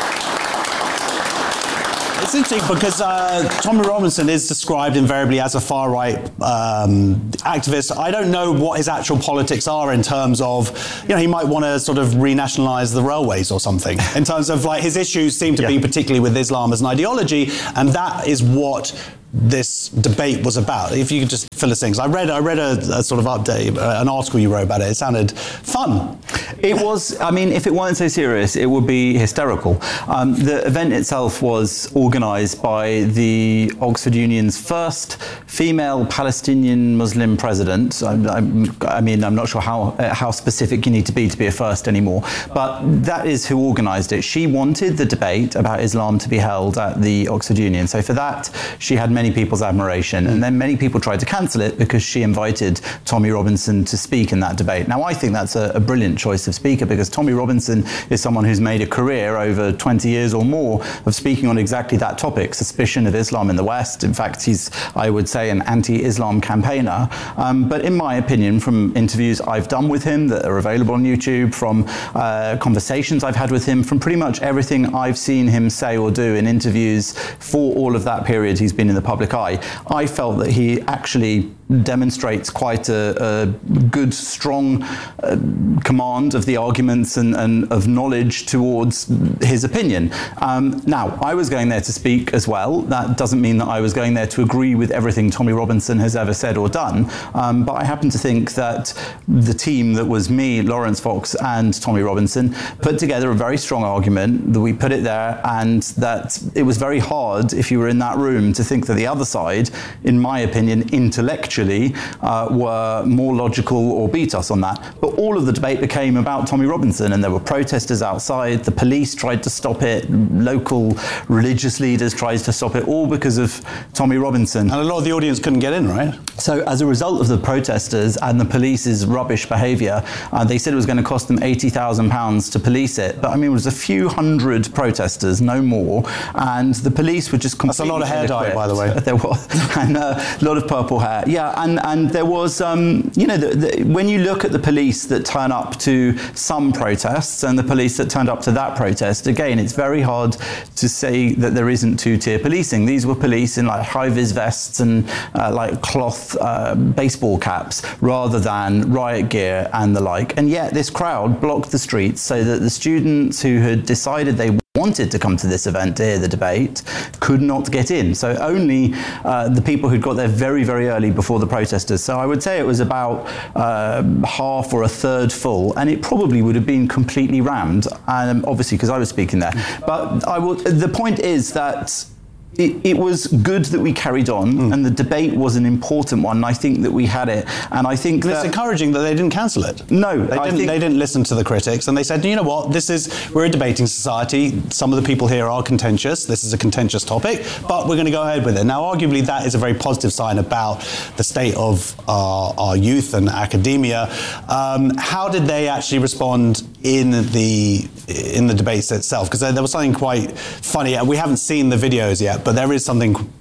Speaker 2: It's interesting because uh, Tommy Robinson is described invariably as a far-right um, activist. I don't know what his actual politics are in terms of, you know, he might want to sort of renationalise the railways or something. In terms of, like, his issues seem to yeah. be particularly with Islam as an ideology, and that is what this debate was about. If you could just fill us in. I read, I read a, a sort of update, uh, an article you wrote about it. It sounded fun.
Speaker 3: It was, I mean, if it weren't so serious, it would be hysterical. Um, the event itself was organised by the Oxford Union's first female Palestinian Muslim president. I, I, I mean, I'm not sure how, uh, how specific you need to be to be a first anymore, but that is who organised it. She wanted the debate about Islam to be held at the Oxford Union. So for that, she had many people's admiration, and then many people tried to cancel it because she invited Tommy Robinson to speak in that debate. Now, I think that's a, a brilliant choice of speaker, because Tommy Robinson is someone who's made a career over twenty years or more of speaking on exactly that topic, suspicion of Islam in the West. In fact, he's, I would say, an anti-Islam campaigner. Um, but in my opinion, from interviews I've done with him that are available on YouTube, from uh, conversations I've had with him, from pretty much everything I've seen him say or do in interviews for all of that period he's been in the public eye, I felt that he actually demonstrates quite a, a good, strong uh, command of the arguments and, and of knowledge towards his opinion. Um, now, I was going there to speak as well. That doesn't mean that I was going there to agree with everything Tommy Robinson has ever said or done, um, but I happen to think that the team that was me, Lawrence Fox and Tommy Robinson, put together a very strong argument, that we put it there, and that it was very hard, if you were in that room, to think that the other side, in my opinion, intellectually, Uh, were more logical or beat us on that. But all of the debate became about Tommy Robinson, and there were protesters outside. The police tried to stop it. Local religious leaders tried to stop it, all because of Tommy Robinson.
Speaker 2: And a lot of the audience couldn't get in, right?
Speaker 3: So as a result of the protesters and the police's rubbish behaviour, uh, they said it was going to cost them eighty thousand pounds to police it. But I mean, it was a few hundred protesters, no more. And the police were just completely
Speaker 2: That's a lot of hair dye, by the way.
Speaker 3: There was. And uh, a lot of purple hair. Yeah. And, and there was, um, you know, the, the, when you look at the police that turn up to some protests and the police that turned up to that protest, again, it's very hard to say that there isn't two-tier policing. These were police in like high-vis vests and uh, like cloth uh, baseball caps rather than riot gear and the like. And yet this crowd blocked the streets so that the students who had decided they wanted to come to this event to hear the debate could not get in. So only uh, the people who'd got there very, very early before the protesters. So I would say it was about uh, half or a third full, and it probably would have been completely rammed, um, obviously because I was speaking there. But I will, the point is that It, it was good that we carried on, mm. and the debate was an important one. I think that we had it, and I think
Speaker 2: and
Speaker 3: that
Speaker 2: it's encouraging that they didn't cancel it.
Speaker 3: No,
Speaker 2: they
Speaker 3: I
Speaker 2: didn't.
Speaker 3: think
Speaker 2: They didn't listen to the critics, and they said, you know what, this is we're a debating society. Some of the people here are contentious. This is a contentious topic, but we're going to go ahead with it. Now, arguably, that is a very positive sign about the state of our, our youth and academia. Um, how did they actually respond in the in the debates itself? Because there, there was something quite funny. We haven't seen the videos yet, but there is something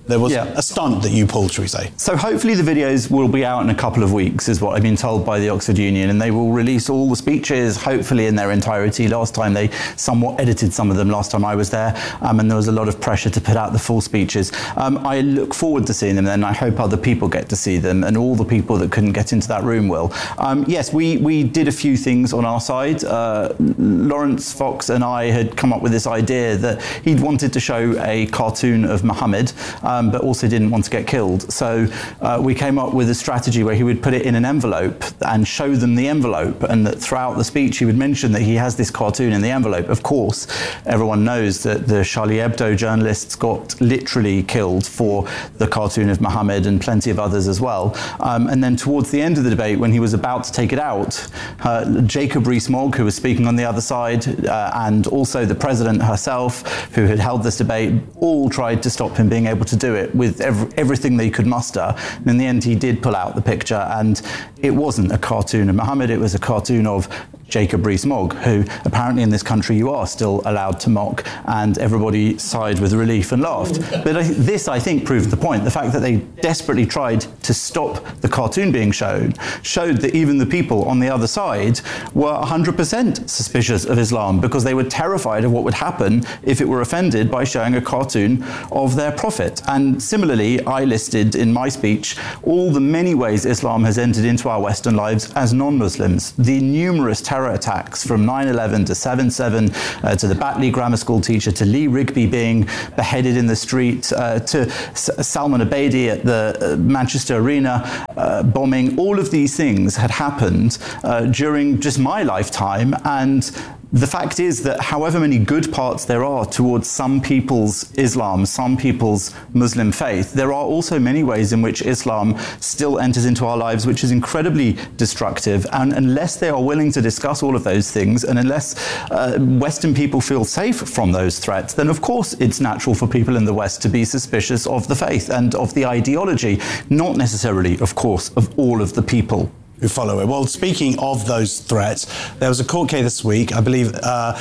Speaker 2: There was
Speaker 3: Yeah.
Speaker 2: a stunt that you pulled, should we say?
Speaker 3: So hopefully the videos will be out in a couple of weeks, is what I've been told by the Oxford Union, and they will release all the speeches, hopefully in their entirety. Last time they somewhat edited some of them last time I was there, um, and there was a lot of pressure to put out the full speeches. Um, I look forward to seeing them, and I hope other people get to see them, and all the people that couldn't get into that room will. Um, yes, we, we did a few things on our side. Uh, Lawrence Fox and I had come up with this idea that he'd wanted to show a cartoon of Muhammad, um, but also didn't want to get killed. So uh, we came up with a strategy where he would put it in an envelope and show them the envelope, and that throughout the speech he would mention that he has this cartoon in the envelope. Of course, everyone knows that the Charlie Hebdo journalists got literally killed for the cartoon of Muhammad, and plenty of others as well. Um, and then towards the end of the debate, when he was about to take it out, uh, Jacob Rees-Mogg, who was speaking on the other side, uh, and also the president herself, who had held this debate, all tried to stop him being able to do it with every, everything they could muster. And in the end, he did pull out the picture, and it wasn't a cartoon of Muhammad, it was a cartoon of Jacob Rees-Mogg, who apparently in this country you are still allowed to mock, and everybody sighed with relief and laughed. But I, this, I think, proved the point. The fact that they desperately tried to stop the cartoon being shown showed that even the people on the other side were one hundred percent suspicious of Islam, because they were terrified of what would happen if it were offended by showing a cartoon of their prophet. And similarly, I listed in my speech all the many ways Islam has entered into our Western lives as non-Muslims, the numerous terror attacks from nine eleven to seven seven, uh, to the Batley Grammar School teacher, to Lee Rigby being beheaded in the street, uh, to S- Salman Abedi at the uh, Manchester Arena uh, bombing. All of these things had happened uh, during just my lifetime, and the fact is that however many good parts there are towards some people's Islam, some people's Muslim faith, there are also many ways in which Islam still enters into our lives, which is incredibly destructive. And unless they are willing to discuss all of those things, and unless uh, Western people feel safe from those threats, then of course it's natural for people in the West to be suspicious of the faith and of the ideology, not necessarily, of course, of all of the people
Speaker 2: who follow it. Well, speaking of those threats, there was a court case this week, I believe, uh,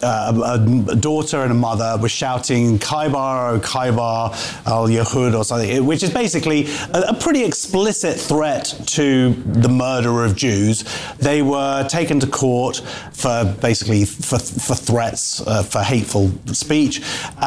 Speaker 2: Uh, a, a daughter and a mother were shouting Khaybar or Khaybar al-Yahud or something, which is basically a, a pretty explicit threat to the murder of Jews. They were taken to court for basically for, for threats, uh, for hateful speech.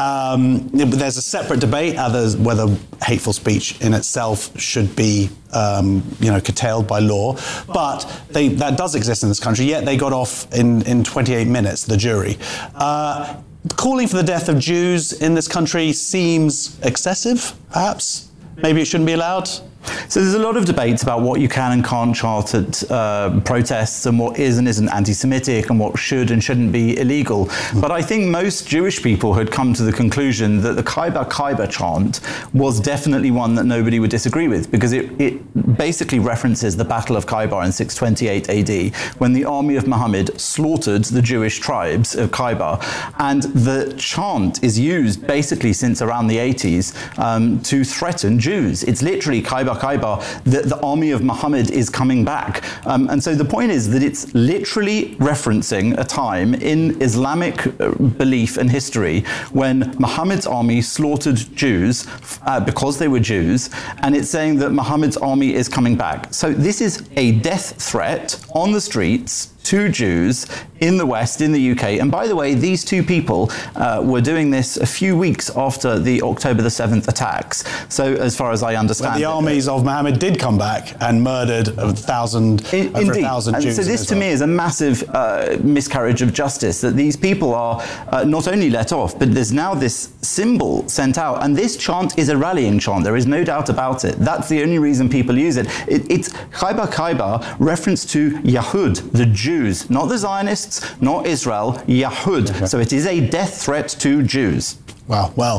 Speaker 2: Um, there's a separate debate as whether hateful speech in itself should be Um, you know, curtailed by law, but they, that does exist in this country, yet they got off in, in twenty-eight minutes, the jury. Uh, calling for the death of Jews in this country seems excessive, perhaps? Maybe it shouldn't be allowed?
Speaker 3: So there's a lot of debates about what you can and can't chant at uh, protests, and what is and isn't anti-Semitic, and what should and shouldn't be illegal. But I think most Jewish people had come to the conclusion that the Khaybar Khaybar chant was definitely one that nobody would disagree with, because it, it basically references the Battle of Khaybar in six twenty-eight A D, when the army of Muhammad slaughtered the Jewish tribes of Khaybar. And the chant is used basically since around the eighties um, to threaten Jews. It's literally Khaybar Khaybar, the, the army of Muhammad is coming back. Um, and so the point is that it's literally referencing a time in Islamic belief and history when Muhammad's army slaughtered Jews uh, because they were Jews, and it's saying that Muhammad's army is coming back. So this is a death threat on the streets to Jews in the West, in the U K. And by the way, these two people uh, were doing this a few weeks after the October the seventh attacks. So as far as I understand,
Speaker 2: when the armies of Muhammad did come back and murdered a thousand,
Speaker 3: in,
Speaker 2: over
Speaker 3: indeed.
Speaker 2: a thousand
Speaker 3: and
Speaker 2: Jews.
Speaker 3: So this to me is a massive uh, miscarriage of justice, that these people are uh, not only let off, but there's now this symbol sent out. And this chant is a rallying chant. There is no doubt about it. That's the only reason people use it. it it's Khaybar Khaybar, reference to Yahud, the Jews, not the Zionists, not Israel, Yahud. Okay. So it is a death threat to Jews.
Speaker 2: Wow, well,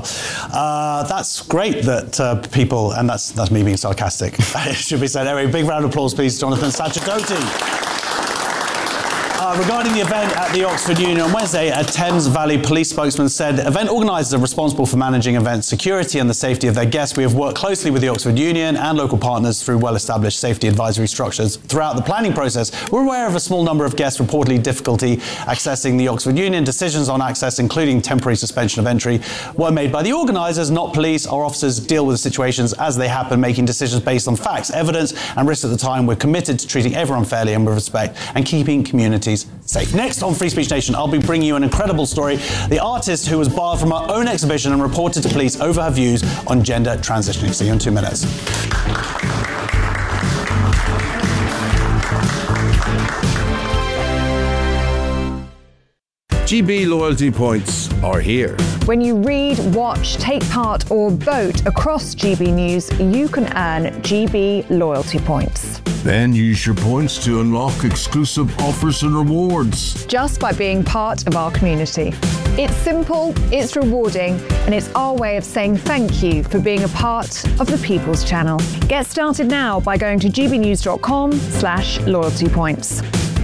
Speaker 2: uh, that's great that uh, people, and that's that's me being sarcastic, it should be said. Anyway, big round of applause, please, Jonathan Sachikote. uh, regarding the event at the Oxford Union on Wednesday, a Thames Valley police spokesman said event organisers are responsible for managing event security and the safety of their guests. We have worked closely with the Oxford Union and local partners through well-established safety advisory structures throughout the planning process. We're aware of a small number of guests reportedly difficulty accessing the Oxford Union. Decisions on access, including temporary suspension of entry, were made by the organisers, not police. Our officers deal with the situations as they happen, making decisions based on facts, evidence and risks at the time. We're committed to treating everyone fairly and with respect and keeping communities safe. Next on Free Speech Nation, I'll be bringing you an incredible story. The artist who was barred from her own exhibition and reported to police over her views on gender transitioning. See you in two minutes.
Speaker 4: G B loyalty points are here.
Speaker 7: When you read, watch, take part or vote across G B News, you can earn G B loyalty points.
Speaker 4: Then use your points to unlock exclusive offers and rewards.
Speaker 7: Just by being part of our community. It's simple, it's rewarding, and it's our way of saying thank you for being a part of the People's Channel. Get started now by going to gbnews.com slash loyalty points.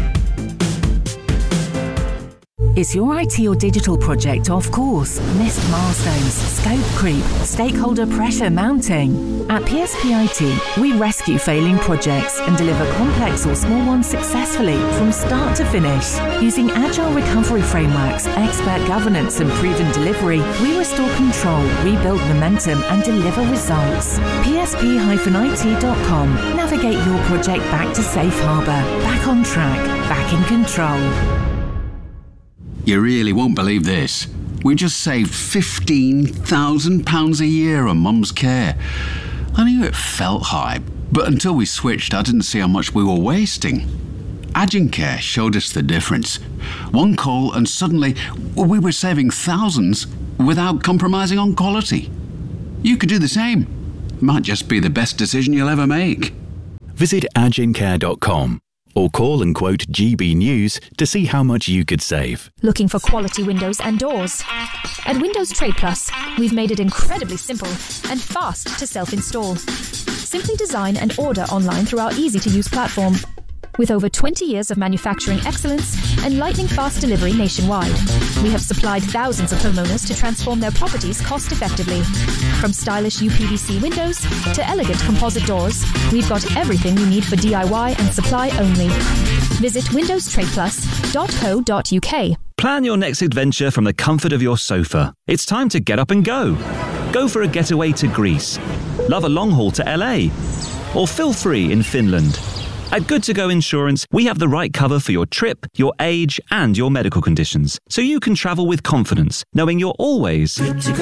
Speaker 23: Is your I T or digital project off course? Missed milestones, scope creep, stakeholder pressure mounting? At P S P I T, we rescue failing projects and deliver complex or small ones successfully from start to finish. Using agile recovery frameworks, expert governance and proven delivery, we restore control, rebuild momentum and deliver results. P S P I T dot com. Navigate your project back to safe harbour, back on track, back in control.
Speaker 24: You really won't believe this. We just saved fifteen thousand pounds a year on Mum's care. I knew it felt high, but until we switched, I didn't see how much we were wasting. Agencare showed us the difference. One call and suddenly we were saving thousands without compromising on quality. You could do the same. Might just be the best decision you'll ever make.
Speaker 8: Visit agencare dot com. Or call and quote G B News to see how much you could save.
Speaker 11: Looking for quality windows and doors? At Windows Trade Plus, we've made it incredibly simple and fast to self-install. Simply design and order online through our easy-to-use platform. With over twenty years of manufacturing excellence and lightning-fast delivery nationwide, we have supplied thousands of homeowners to transform their properties cost-effectively. From stylish U P V C windows to elegant composite doors, we've got everything you need for D I Y and supply only. Visit windows trade plus dot co dot U K.
Speaker 25: Plan your next adventure from the comfort of your sofa. It's time to get up and go. Go for a getaway to Greece. Love a long haul to L A. Or feel free in Finland. At Good To Go Insurance, we have the right cover for your trip, your age, and your medical conditions, so you can travel with confidence, knowing you're always good to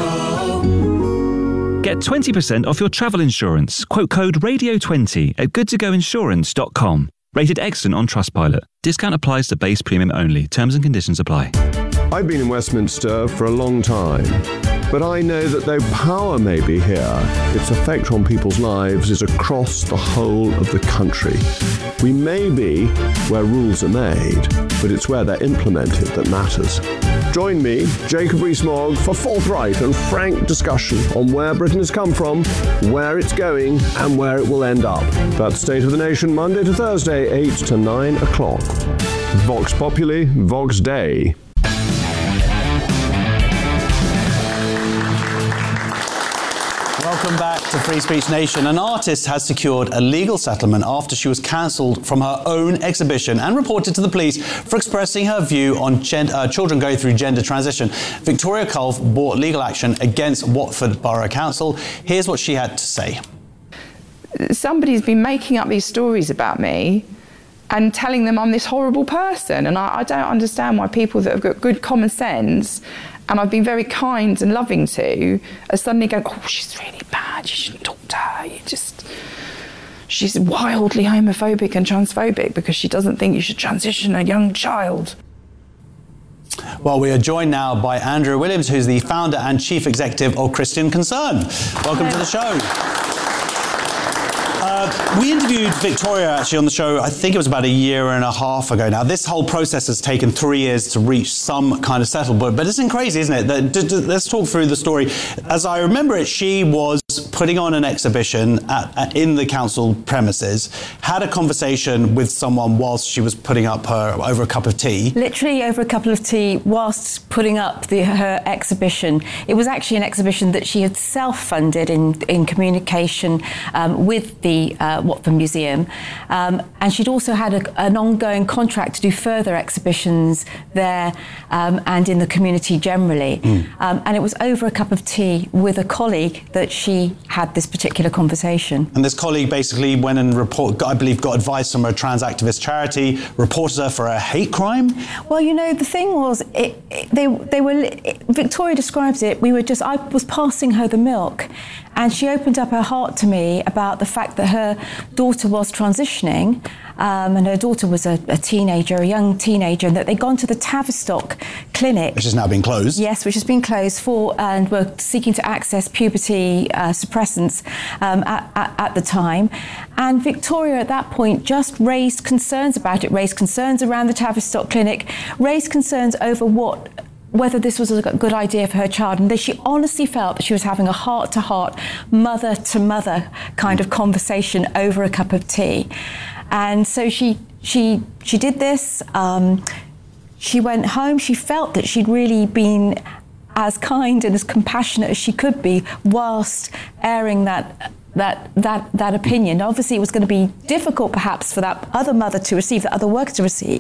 Speaker 25: go. Get twenty percent off your travel insurance. Quote code radio twenty at good to go insurance dot com. Rated excellent on Trustpilot. Discount applies to base premium only. Terms and conditions apply.
Speaker 26: I've been in Westminster for a long time, but I know that though power may be here, its effect on people's lives is across the whole of the country. We may be where rules are made, but it's where they're implemented that matters. Join me, Jacob Rees-Mogg, for forthright and frank discussion on where Britain has come from, where it's going, and where it will end up. That's State of the Nation, Monday to Thursday, eight to nine o'clock. Vox Populi, Vox Dei.
Speaker 2: Welcome back to Free Speech Nation. An artist has secured a legal settlement after she was cancelled from her own exhibition and reported to the police for expressing her view on gen- uh, children going through gender transition. Victoria Culf brought legal action against Watford Borough Council. Here's what she had to say.
Speaker 27: Somebody's been making up these stories about me and telling them I'm this horrible person, and I, I don't understand why people that have got good common sense and I've been very kind and loving to, are suddenly going, oh, she's really bad, you shouldn't talk to her, you just, she's wildly homophobic and transphobic because she doesn't think you should transition a young child.
Speaker 2: Well, we are joined now by Andrea Williams, who's the founder and chief executive of Christian Concern. Welcome Hello. to the show. Uh, we interviewed Victoria actually on the show, I think it was about a year and a half ago now. This whole process has taken three years to reach some kind of settlement, but it's crazy, isn't it? That, d- d- let's talk through the story. As I remember it, she was putting on an exhibition at, at, in the council premises, had a conversation with someone whilst she was putting up her, over a cup of tea.
Speaker 5: Literally over a cup of tea whilst putting up the, her exhibition. It was actually an exhibition that she had self-funded in, in communication um, with the uh, Watford Museum. Um, and she'd also had a, an ongoing contract to do further exhibitions there um, and in the community generally. Mm. Um, and it was over a cup of tea with a colleague that she had this particular conversation.
Speaker 2: And this colleague basically went and report, I believe, got advice from a trans activist charity, reported her for a hate crime.
Speaker 5: Well, you know, the thing was, it, it, they they were. It, Victoria describes it. We were just. I was passing her the milk, and she opened up her heart to me about the fact that her daughter was transitioning. Um, and her daughter was a, a teenager, a young teenager, and that they'd gone to the Tavistock clinic.
Speaker 2: Which has now been closed.
Speaker 5: Yes, which has been closed for, and were seeking to access puberty uh, suppressants um, at, at, at the time. And Victoria at that point just raised concerns about it, raised concerns around the Tavistock clinic, raised concerns over what whether this was a good idea for her child, and that she honestly felt that she was having a heart-to-heart, mother-to-mother kind of conversation over a cup of tea. And so she she she did this. Um, she went home. She felt that she'd really been as kind and as compassionate as she could be whilst airing that that that that opinion. Obviously, it was going to be difficult, perhaps, for that other mother to receive, that other worker to receive.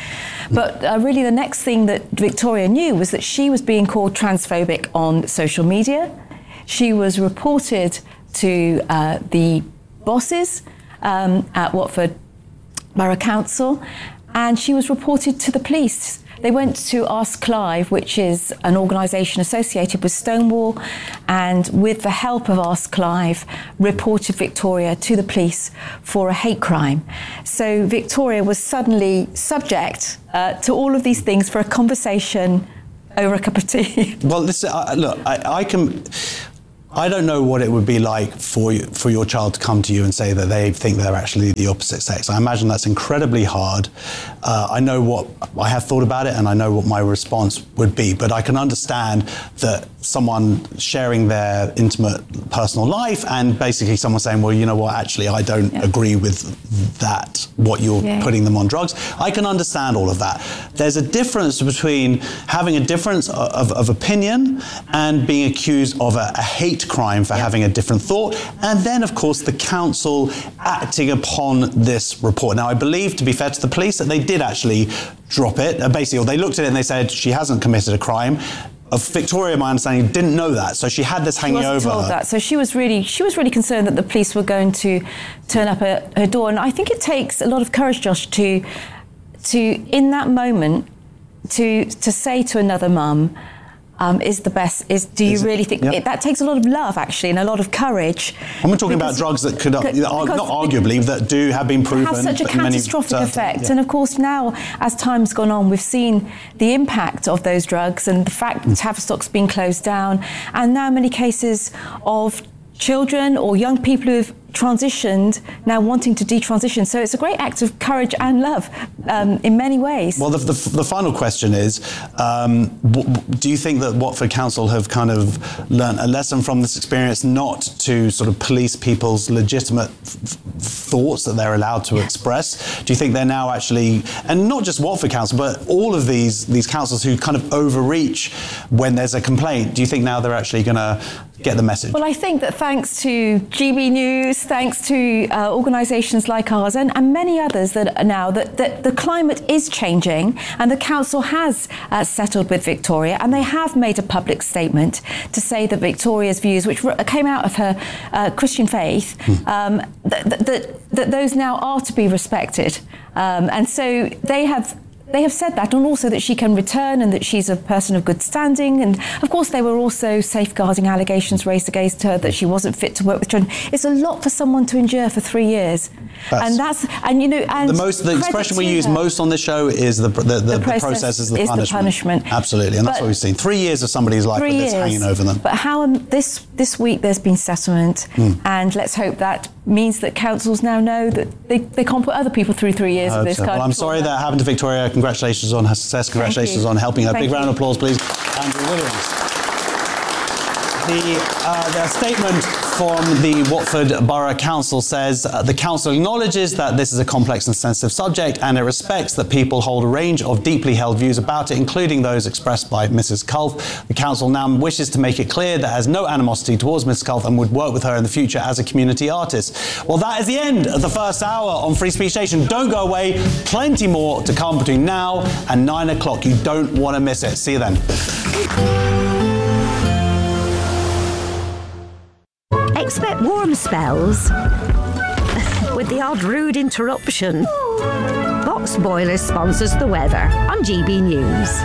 Speaker 5: But uh, really, the next thing that Victoria knew was that she was being called transphobic on social media. She was reported to uh, the bosses Um, at Watford Borough Council, and she was reported to the police. They went to Ask Clive, which is an organisation associated with Stonewall, and with the help of Ask Clive, reported Victoria to the police for a hate crime. So Victoria was suddenly subject uh, to all of these things for a conversation over a cup of tea.
Speaker 2: Well, this, uh, look, I, I can... I don't know what it would be like for you, for your child to come to you and say that they think they're actually the opposite sex. I imagine that's incredibly hard. Uh, I know what I have thought about it, and I know what my response would be. But I can understand that someone sharing their intimate personal life, and basically someone saying, "Well, you know what? Actually, I don't yeah. agree with that. What you're yeah. putting them on drugs." I can understand all of that. There's a difference between having a difference of, of opinion and being accused of a, a hate crime for yeah. having a different thought, and then of course the council acting upon this report. Now I believe, to be fair to the police, that they did actually drop it. Uh, basically, or they looked at it and they said she hasn't committed a crime. Of Victoria, my understanding, didn't know that, so she had this hanging
Speaker 5: she wasn't
Speaker 2: over
Speaker 5: told
Speaker 2: her.
Speaker 5: That. So she was really, she was really concerned that the police were going to turn up at her door. And I think it takes a lot of courage, Josh, to, to in that moment, to to say to another mum, Um, is the best, is do you is really it, think, yep. it, that takes a lot of love actually and a lot of courage.
Speaker 2: And we're talking about drugs that could, could not arguably, that do have been proven.
Speaker 5: Have such a catastrophic
Speaker 2: many,
Speaker 5: effect.
Speaker 2: Yeah.
Speaker 5: And of course now, as time's gone on, we've seen the impact of those drugs and the fact that Tavistock's been closed down, and now many cases of children or young people who've transitioned now wanting to detransition. So it's a great act of courage and love um, in many ways.
Speaker 2: Well, the, the, the final question is, um, w- do you think that Watford Council have kind of learnt a lesson from this experience not to sort of police people's legitimate f- thoughts that they're allowed to express? Do you think they're now actually, and not just Watford Council, but all of these, these councils who kind of overreach when there's a complaint, do you think now they're actually going to get the message?
Speaker 5: Well, I think that thanks to G B News, thanks to uh, organisations like ours and, and many others that are now, that, that the climate is changing, and the council has uh, settled with Victoria, and they have made a public statement to say that Victoria's views, which came out of her uh, Christian faith, hmm. um, that, that, that those now are to be respected. Um, and so they have They have said that, and also that she can return and that she's a person of good standing. And of course, there were also safeguarding allegations raised against her that she wasn't fit to work with children. It's a lot for someone to endure for three years. That's, and that's, and you know, and
Speaker 2: the most, the expression we use her. most on this show is the the, the, the, process, the process is the
Speaker 5: is
Speaker 2: punishment.
Speaker 5: The punishment.
Speaker 2: Absolutely, and that's
Speaker 5: but
Speaker 2: what we've seen. Three years of somebody's life with this years. hanging over them.
Speaker 5: But how um, this this week there's been settlement, mm. and let's hope that means that councils now know that they, they can't put other people through three years of this
Speaker 2: so.
Speaker 5: kind
Speaker 2: well,
Speaker 5: of
Speaker 2: I'm sorry that happened to Victoria. Congratulations on her success. Congratulations on helping her.
Speaker 5: Thank
Speaker 2: Big
Speaker 5: you.
Speaker 2: round of applause, please. Andrew Williams. The, uh, the statement from the Watford Borough Council says uh, the council acknowledges that this is a complex and sensitive subject, and it respects that people hold a range of deeply held views about it, including those expressed by Missus Culf. The council now wishes to make it clear that it has no animosity towards Missus Culf and would work with her in the future as a community artist. Well, that is the end of the first hour on Free Speech Station. Don't go away. Plenty more to come between now and nine o'clock. You don't want to miss it. See you then.
Speaker 6: Expect warm spells with the odd rude interruption. Box Boilers sponsors the weather on G B News.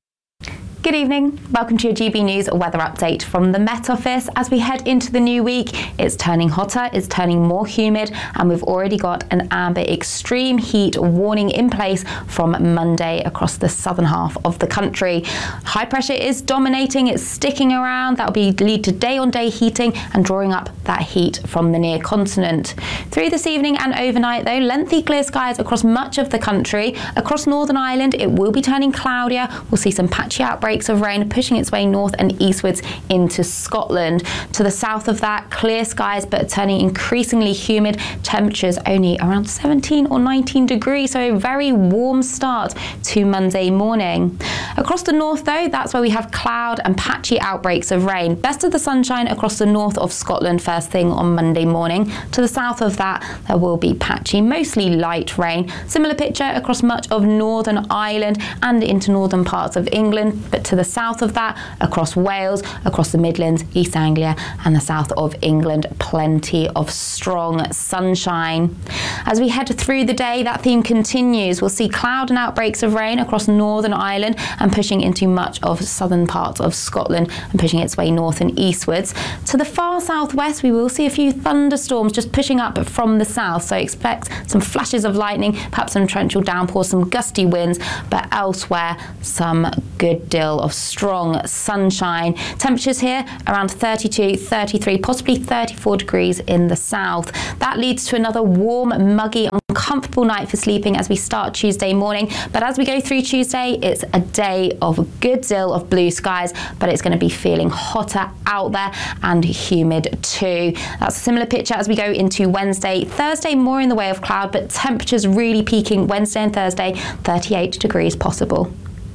Speaker 21: Good evening. Welcome to your G B News weather update from the Met Office. As we head into the new week, it's turning hotter, it's turning more humid, and we've already got an amber extreme heat warning in place from Monday across the southern half of the country. High pressure is dominating, it's sticking around. That'll be lead to day-on-day heating and drawing up that heat from the near continent. Through this evening and overnight, though, lengthy clear skies across much of the country. Across Northern Ireland, it will be turning cloudier. We'll see some patchy outbreaks of rain pushing its way north and eastwards into Scotland. To the south of that, clear skies but turning increasingly humid. Temperatures only around seventeen or nineteen degrees, so a very warm start to Monday morning. Across the north, though, that's where we have cloud and patchy outbreaks of rain. Best of the sunshine across the north of Scotland first thing on Monday morning. To the south of that, there will be patchy, mostly light rain. Similar picture across much of Northern Ireland and into northern parts of England, but to the south of that, across Wales, across the Midlands, East Anglia and the south of England, plenty of strong sunshine. As we head through the day, that theme continues. We'll see cloud and outbreaks of rain across Northern Ireland and pushing into much of southern parts of Scotland and pushing its way north and eastwards. To the far southwest, we will see a few thunderstorms just pushing up from the south, so expect some flashes of lightning, perhaps some torrential downpours, some gusty winds, but elsewhere some good deal of strong sunshine. Temperatures here around thirty-two, thirty-three, possibly thirty-four degrees in the south. That leads to another warm, muggy, uncomfortable night for sleeping as we start Tuesday morning. But as we go through Tuesday, it's a day of a good deal of blue skies, but it's going to be feeling hotter out there and humid too. That's a similar picture as we go into Wednesday. Thursday, more in the way of cloud, but temperatures really peaking Wednesday and Thursday, thirty-eight degrees possible.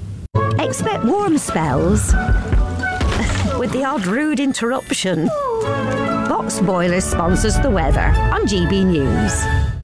Speaker 6: Expect warm spells with the odd rude interruption. Box Boilers sponsors the weather on G B News.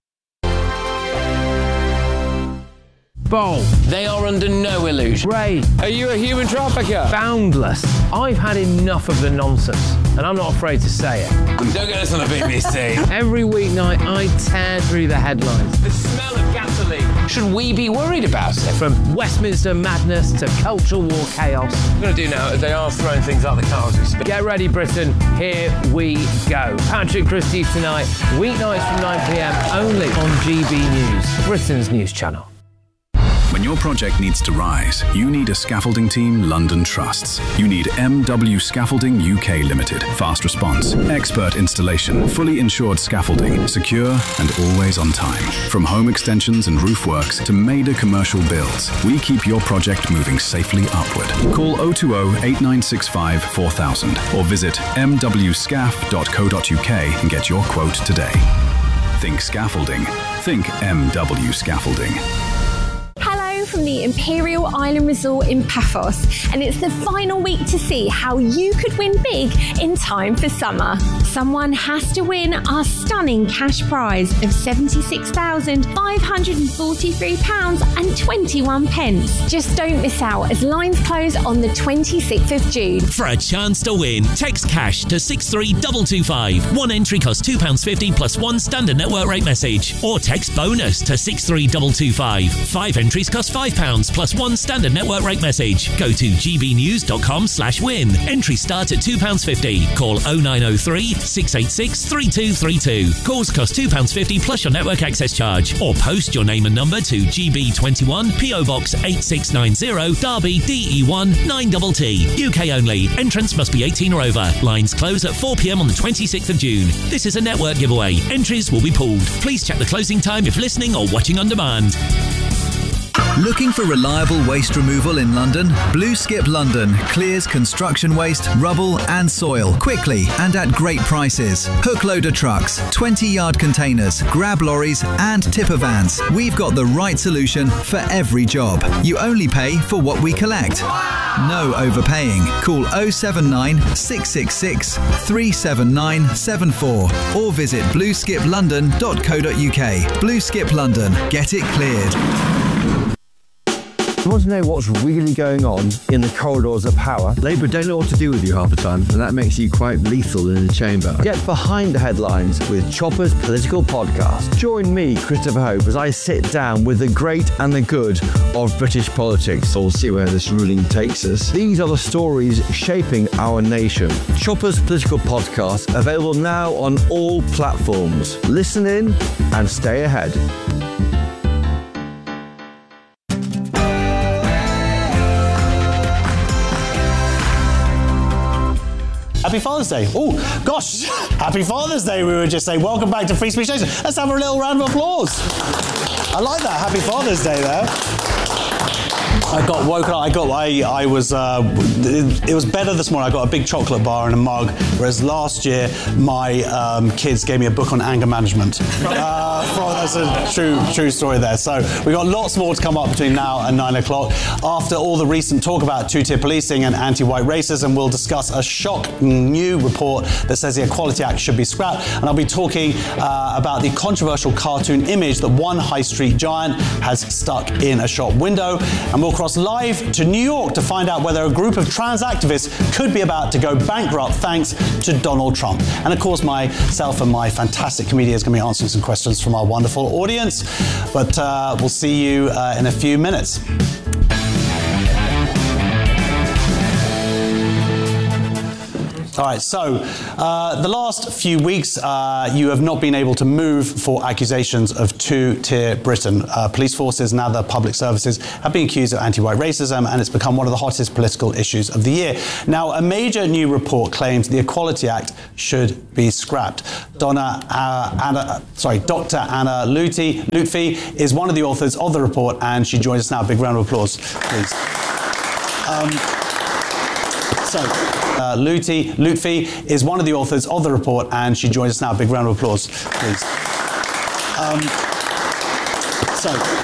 Speaker 9: Bowl. They are under no illusion. Ray. Are you a human trafficker? Boundless. I've had enough of the nonsense, and I'm not afraid to say it.
Speaker 14: Don't get us on a B B C.
Speaker 9: Every weeknight, I tear through the headlines. The smell of gasoline. Should we be worried about it? From Westminster madness to cultural war chaos. What I'm going to do now is they are throwing things out the car as we speak. Get ready, Britain. Here we go. Patrick Christie's tonight, weeknights from nine p m only on G B News, Britain's news channel.
Speaker 10: When your project needs to rise, you need a scaffolding team London trusts. You need M W Scaffolding U K Limited. Fast response, expert installation, fully insured scaffolding, secure and always on time. From home extensions and roof works to major commercial builds, we keep your project moving safely upward. Call oh two oh, eight nine six five, four thousand or visit m w scaff dot co dot u k and get your quote today. Think scaffolding. Think M W Scaffolding.
Speaker 12: From the Imperial Island Resort in Paphos, and it's the final week to see how you could win big in time for summer. Someone has to win our stunning cash prize of seventy-six thousand five hundred forty-three pounds and twenty-one pence. Just don't miss out as lines close on the twenty-sixth of June.
Speaker 13: For a chance to win, text cash to six three two two five. One entry costs two pounds fifty plus one standard network rate message. Or text bonus to six three two two five. Five entries cost five pounds plus one standard network rate message. Go to gbnews.com slash win. Entries start at two pounds fifty. Call oh nine oh three, six eight six, three two three two. Calls cost two pounds fifty plus your network access charge. Or post your name and number to G B twenty-one, P O Box eight six nine zero, Derby, D E one nine T T. U K only. Entrance must be eighteen or over. Lines close at four p m on the twenty-sixth of June. This is a network giveaway. Entries will be pooled. Please check the closing time if listening or watching on demand.
Speaker 1: Looking for reliable waste removal in London? Blue Skip London clears construction waste, rubble and soil quickly and at great prices. Hook loader trucks, twenty yard containers, grab lorries and tipper vans. We've got the right solution for every job. You only pay for what we collect. No overpaying. Call oh seven nine, six six six, three seven nine seven four or visit blue skip london dot co dot uk. Blue Skip London. Get it cleared.
Speaker 15: You want to know what's really going on in the corridors of power? Labour don't know what to do with you half the time, and that makes you quite lethal in the chamber. Get behind the headlines with Chopper's Political Podcast. Join me, Christopher Hope, as I sit down with the great and the good of British politics. We'll see where this ruling takes us. These are the stories shaping our nation. Chopper's Political Podcast, available now on all platforms. Listen in and stay ahead.
Speaker 2: Happy Father's Day. Oh, gosh. Happy Father's Day, we would just say. Welcome back to Free Speech Nation. Let's have a little round of applause. I like that. Happy Father's Day there. I got woken up. I got. I. I was. Uh, it, it was better this morning. I got a big chocolate bar and a mug. Whereas last year, my um, kids gave me a book on anger management. Uh, from, that's a true, true story there. So we got lots more to come up between now and nine o'clock. After all the recent talk about two-tier policing and anti-white racism, we'll discuss a shocking new report that says the Equality Act should be scrapped. And I'll be talking uh, about the controversial cartoon image that one high street giant has stuck in a shop window. And we'll cross live to New York to find out whether a group of trans activists could be about to go bankrupt thanks to Donald Trump. And of course, myself and my fantastic comedian is going to be answering some questions from our wonderful audience. But uh, we'll see you uh, in a few minutes. All right, so uh, the last few weeks, uh, you have not been able to move for accusations of two-tier Britain. Uh, police forces and other public services have been accused of anti-white racism, and it's become one of the hottest political issues of the year. Now, a major new report claims the Equality Act should be scrapped. Donna, uh, Anna, sorry, Doctor Anna Lutfi, Lutfi is one of the authors of the report, and she joins us now. Big round of applause, please. Um, so. Uh, Lutfi, Lutfi is one of the authors of the report, and she joins us now. Big round of applause, please. Um, so,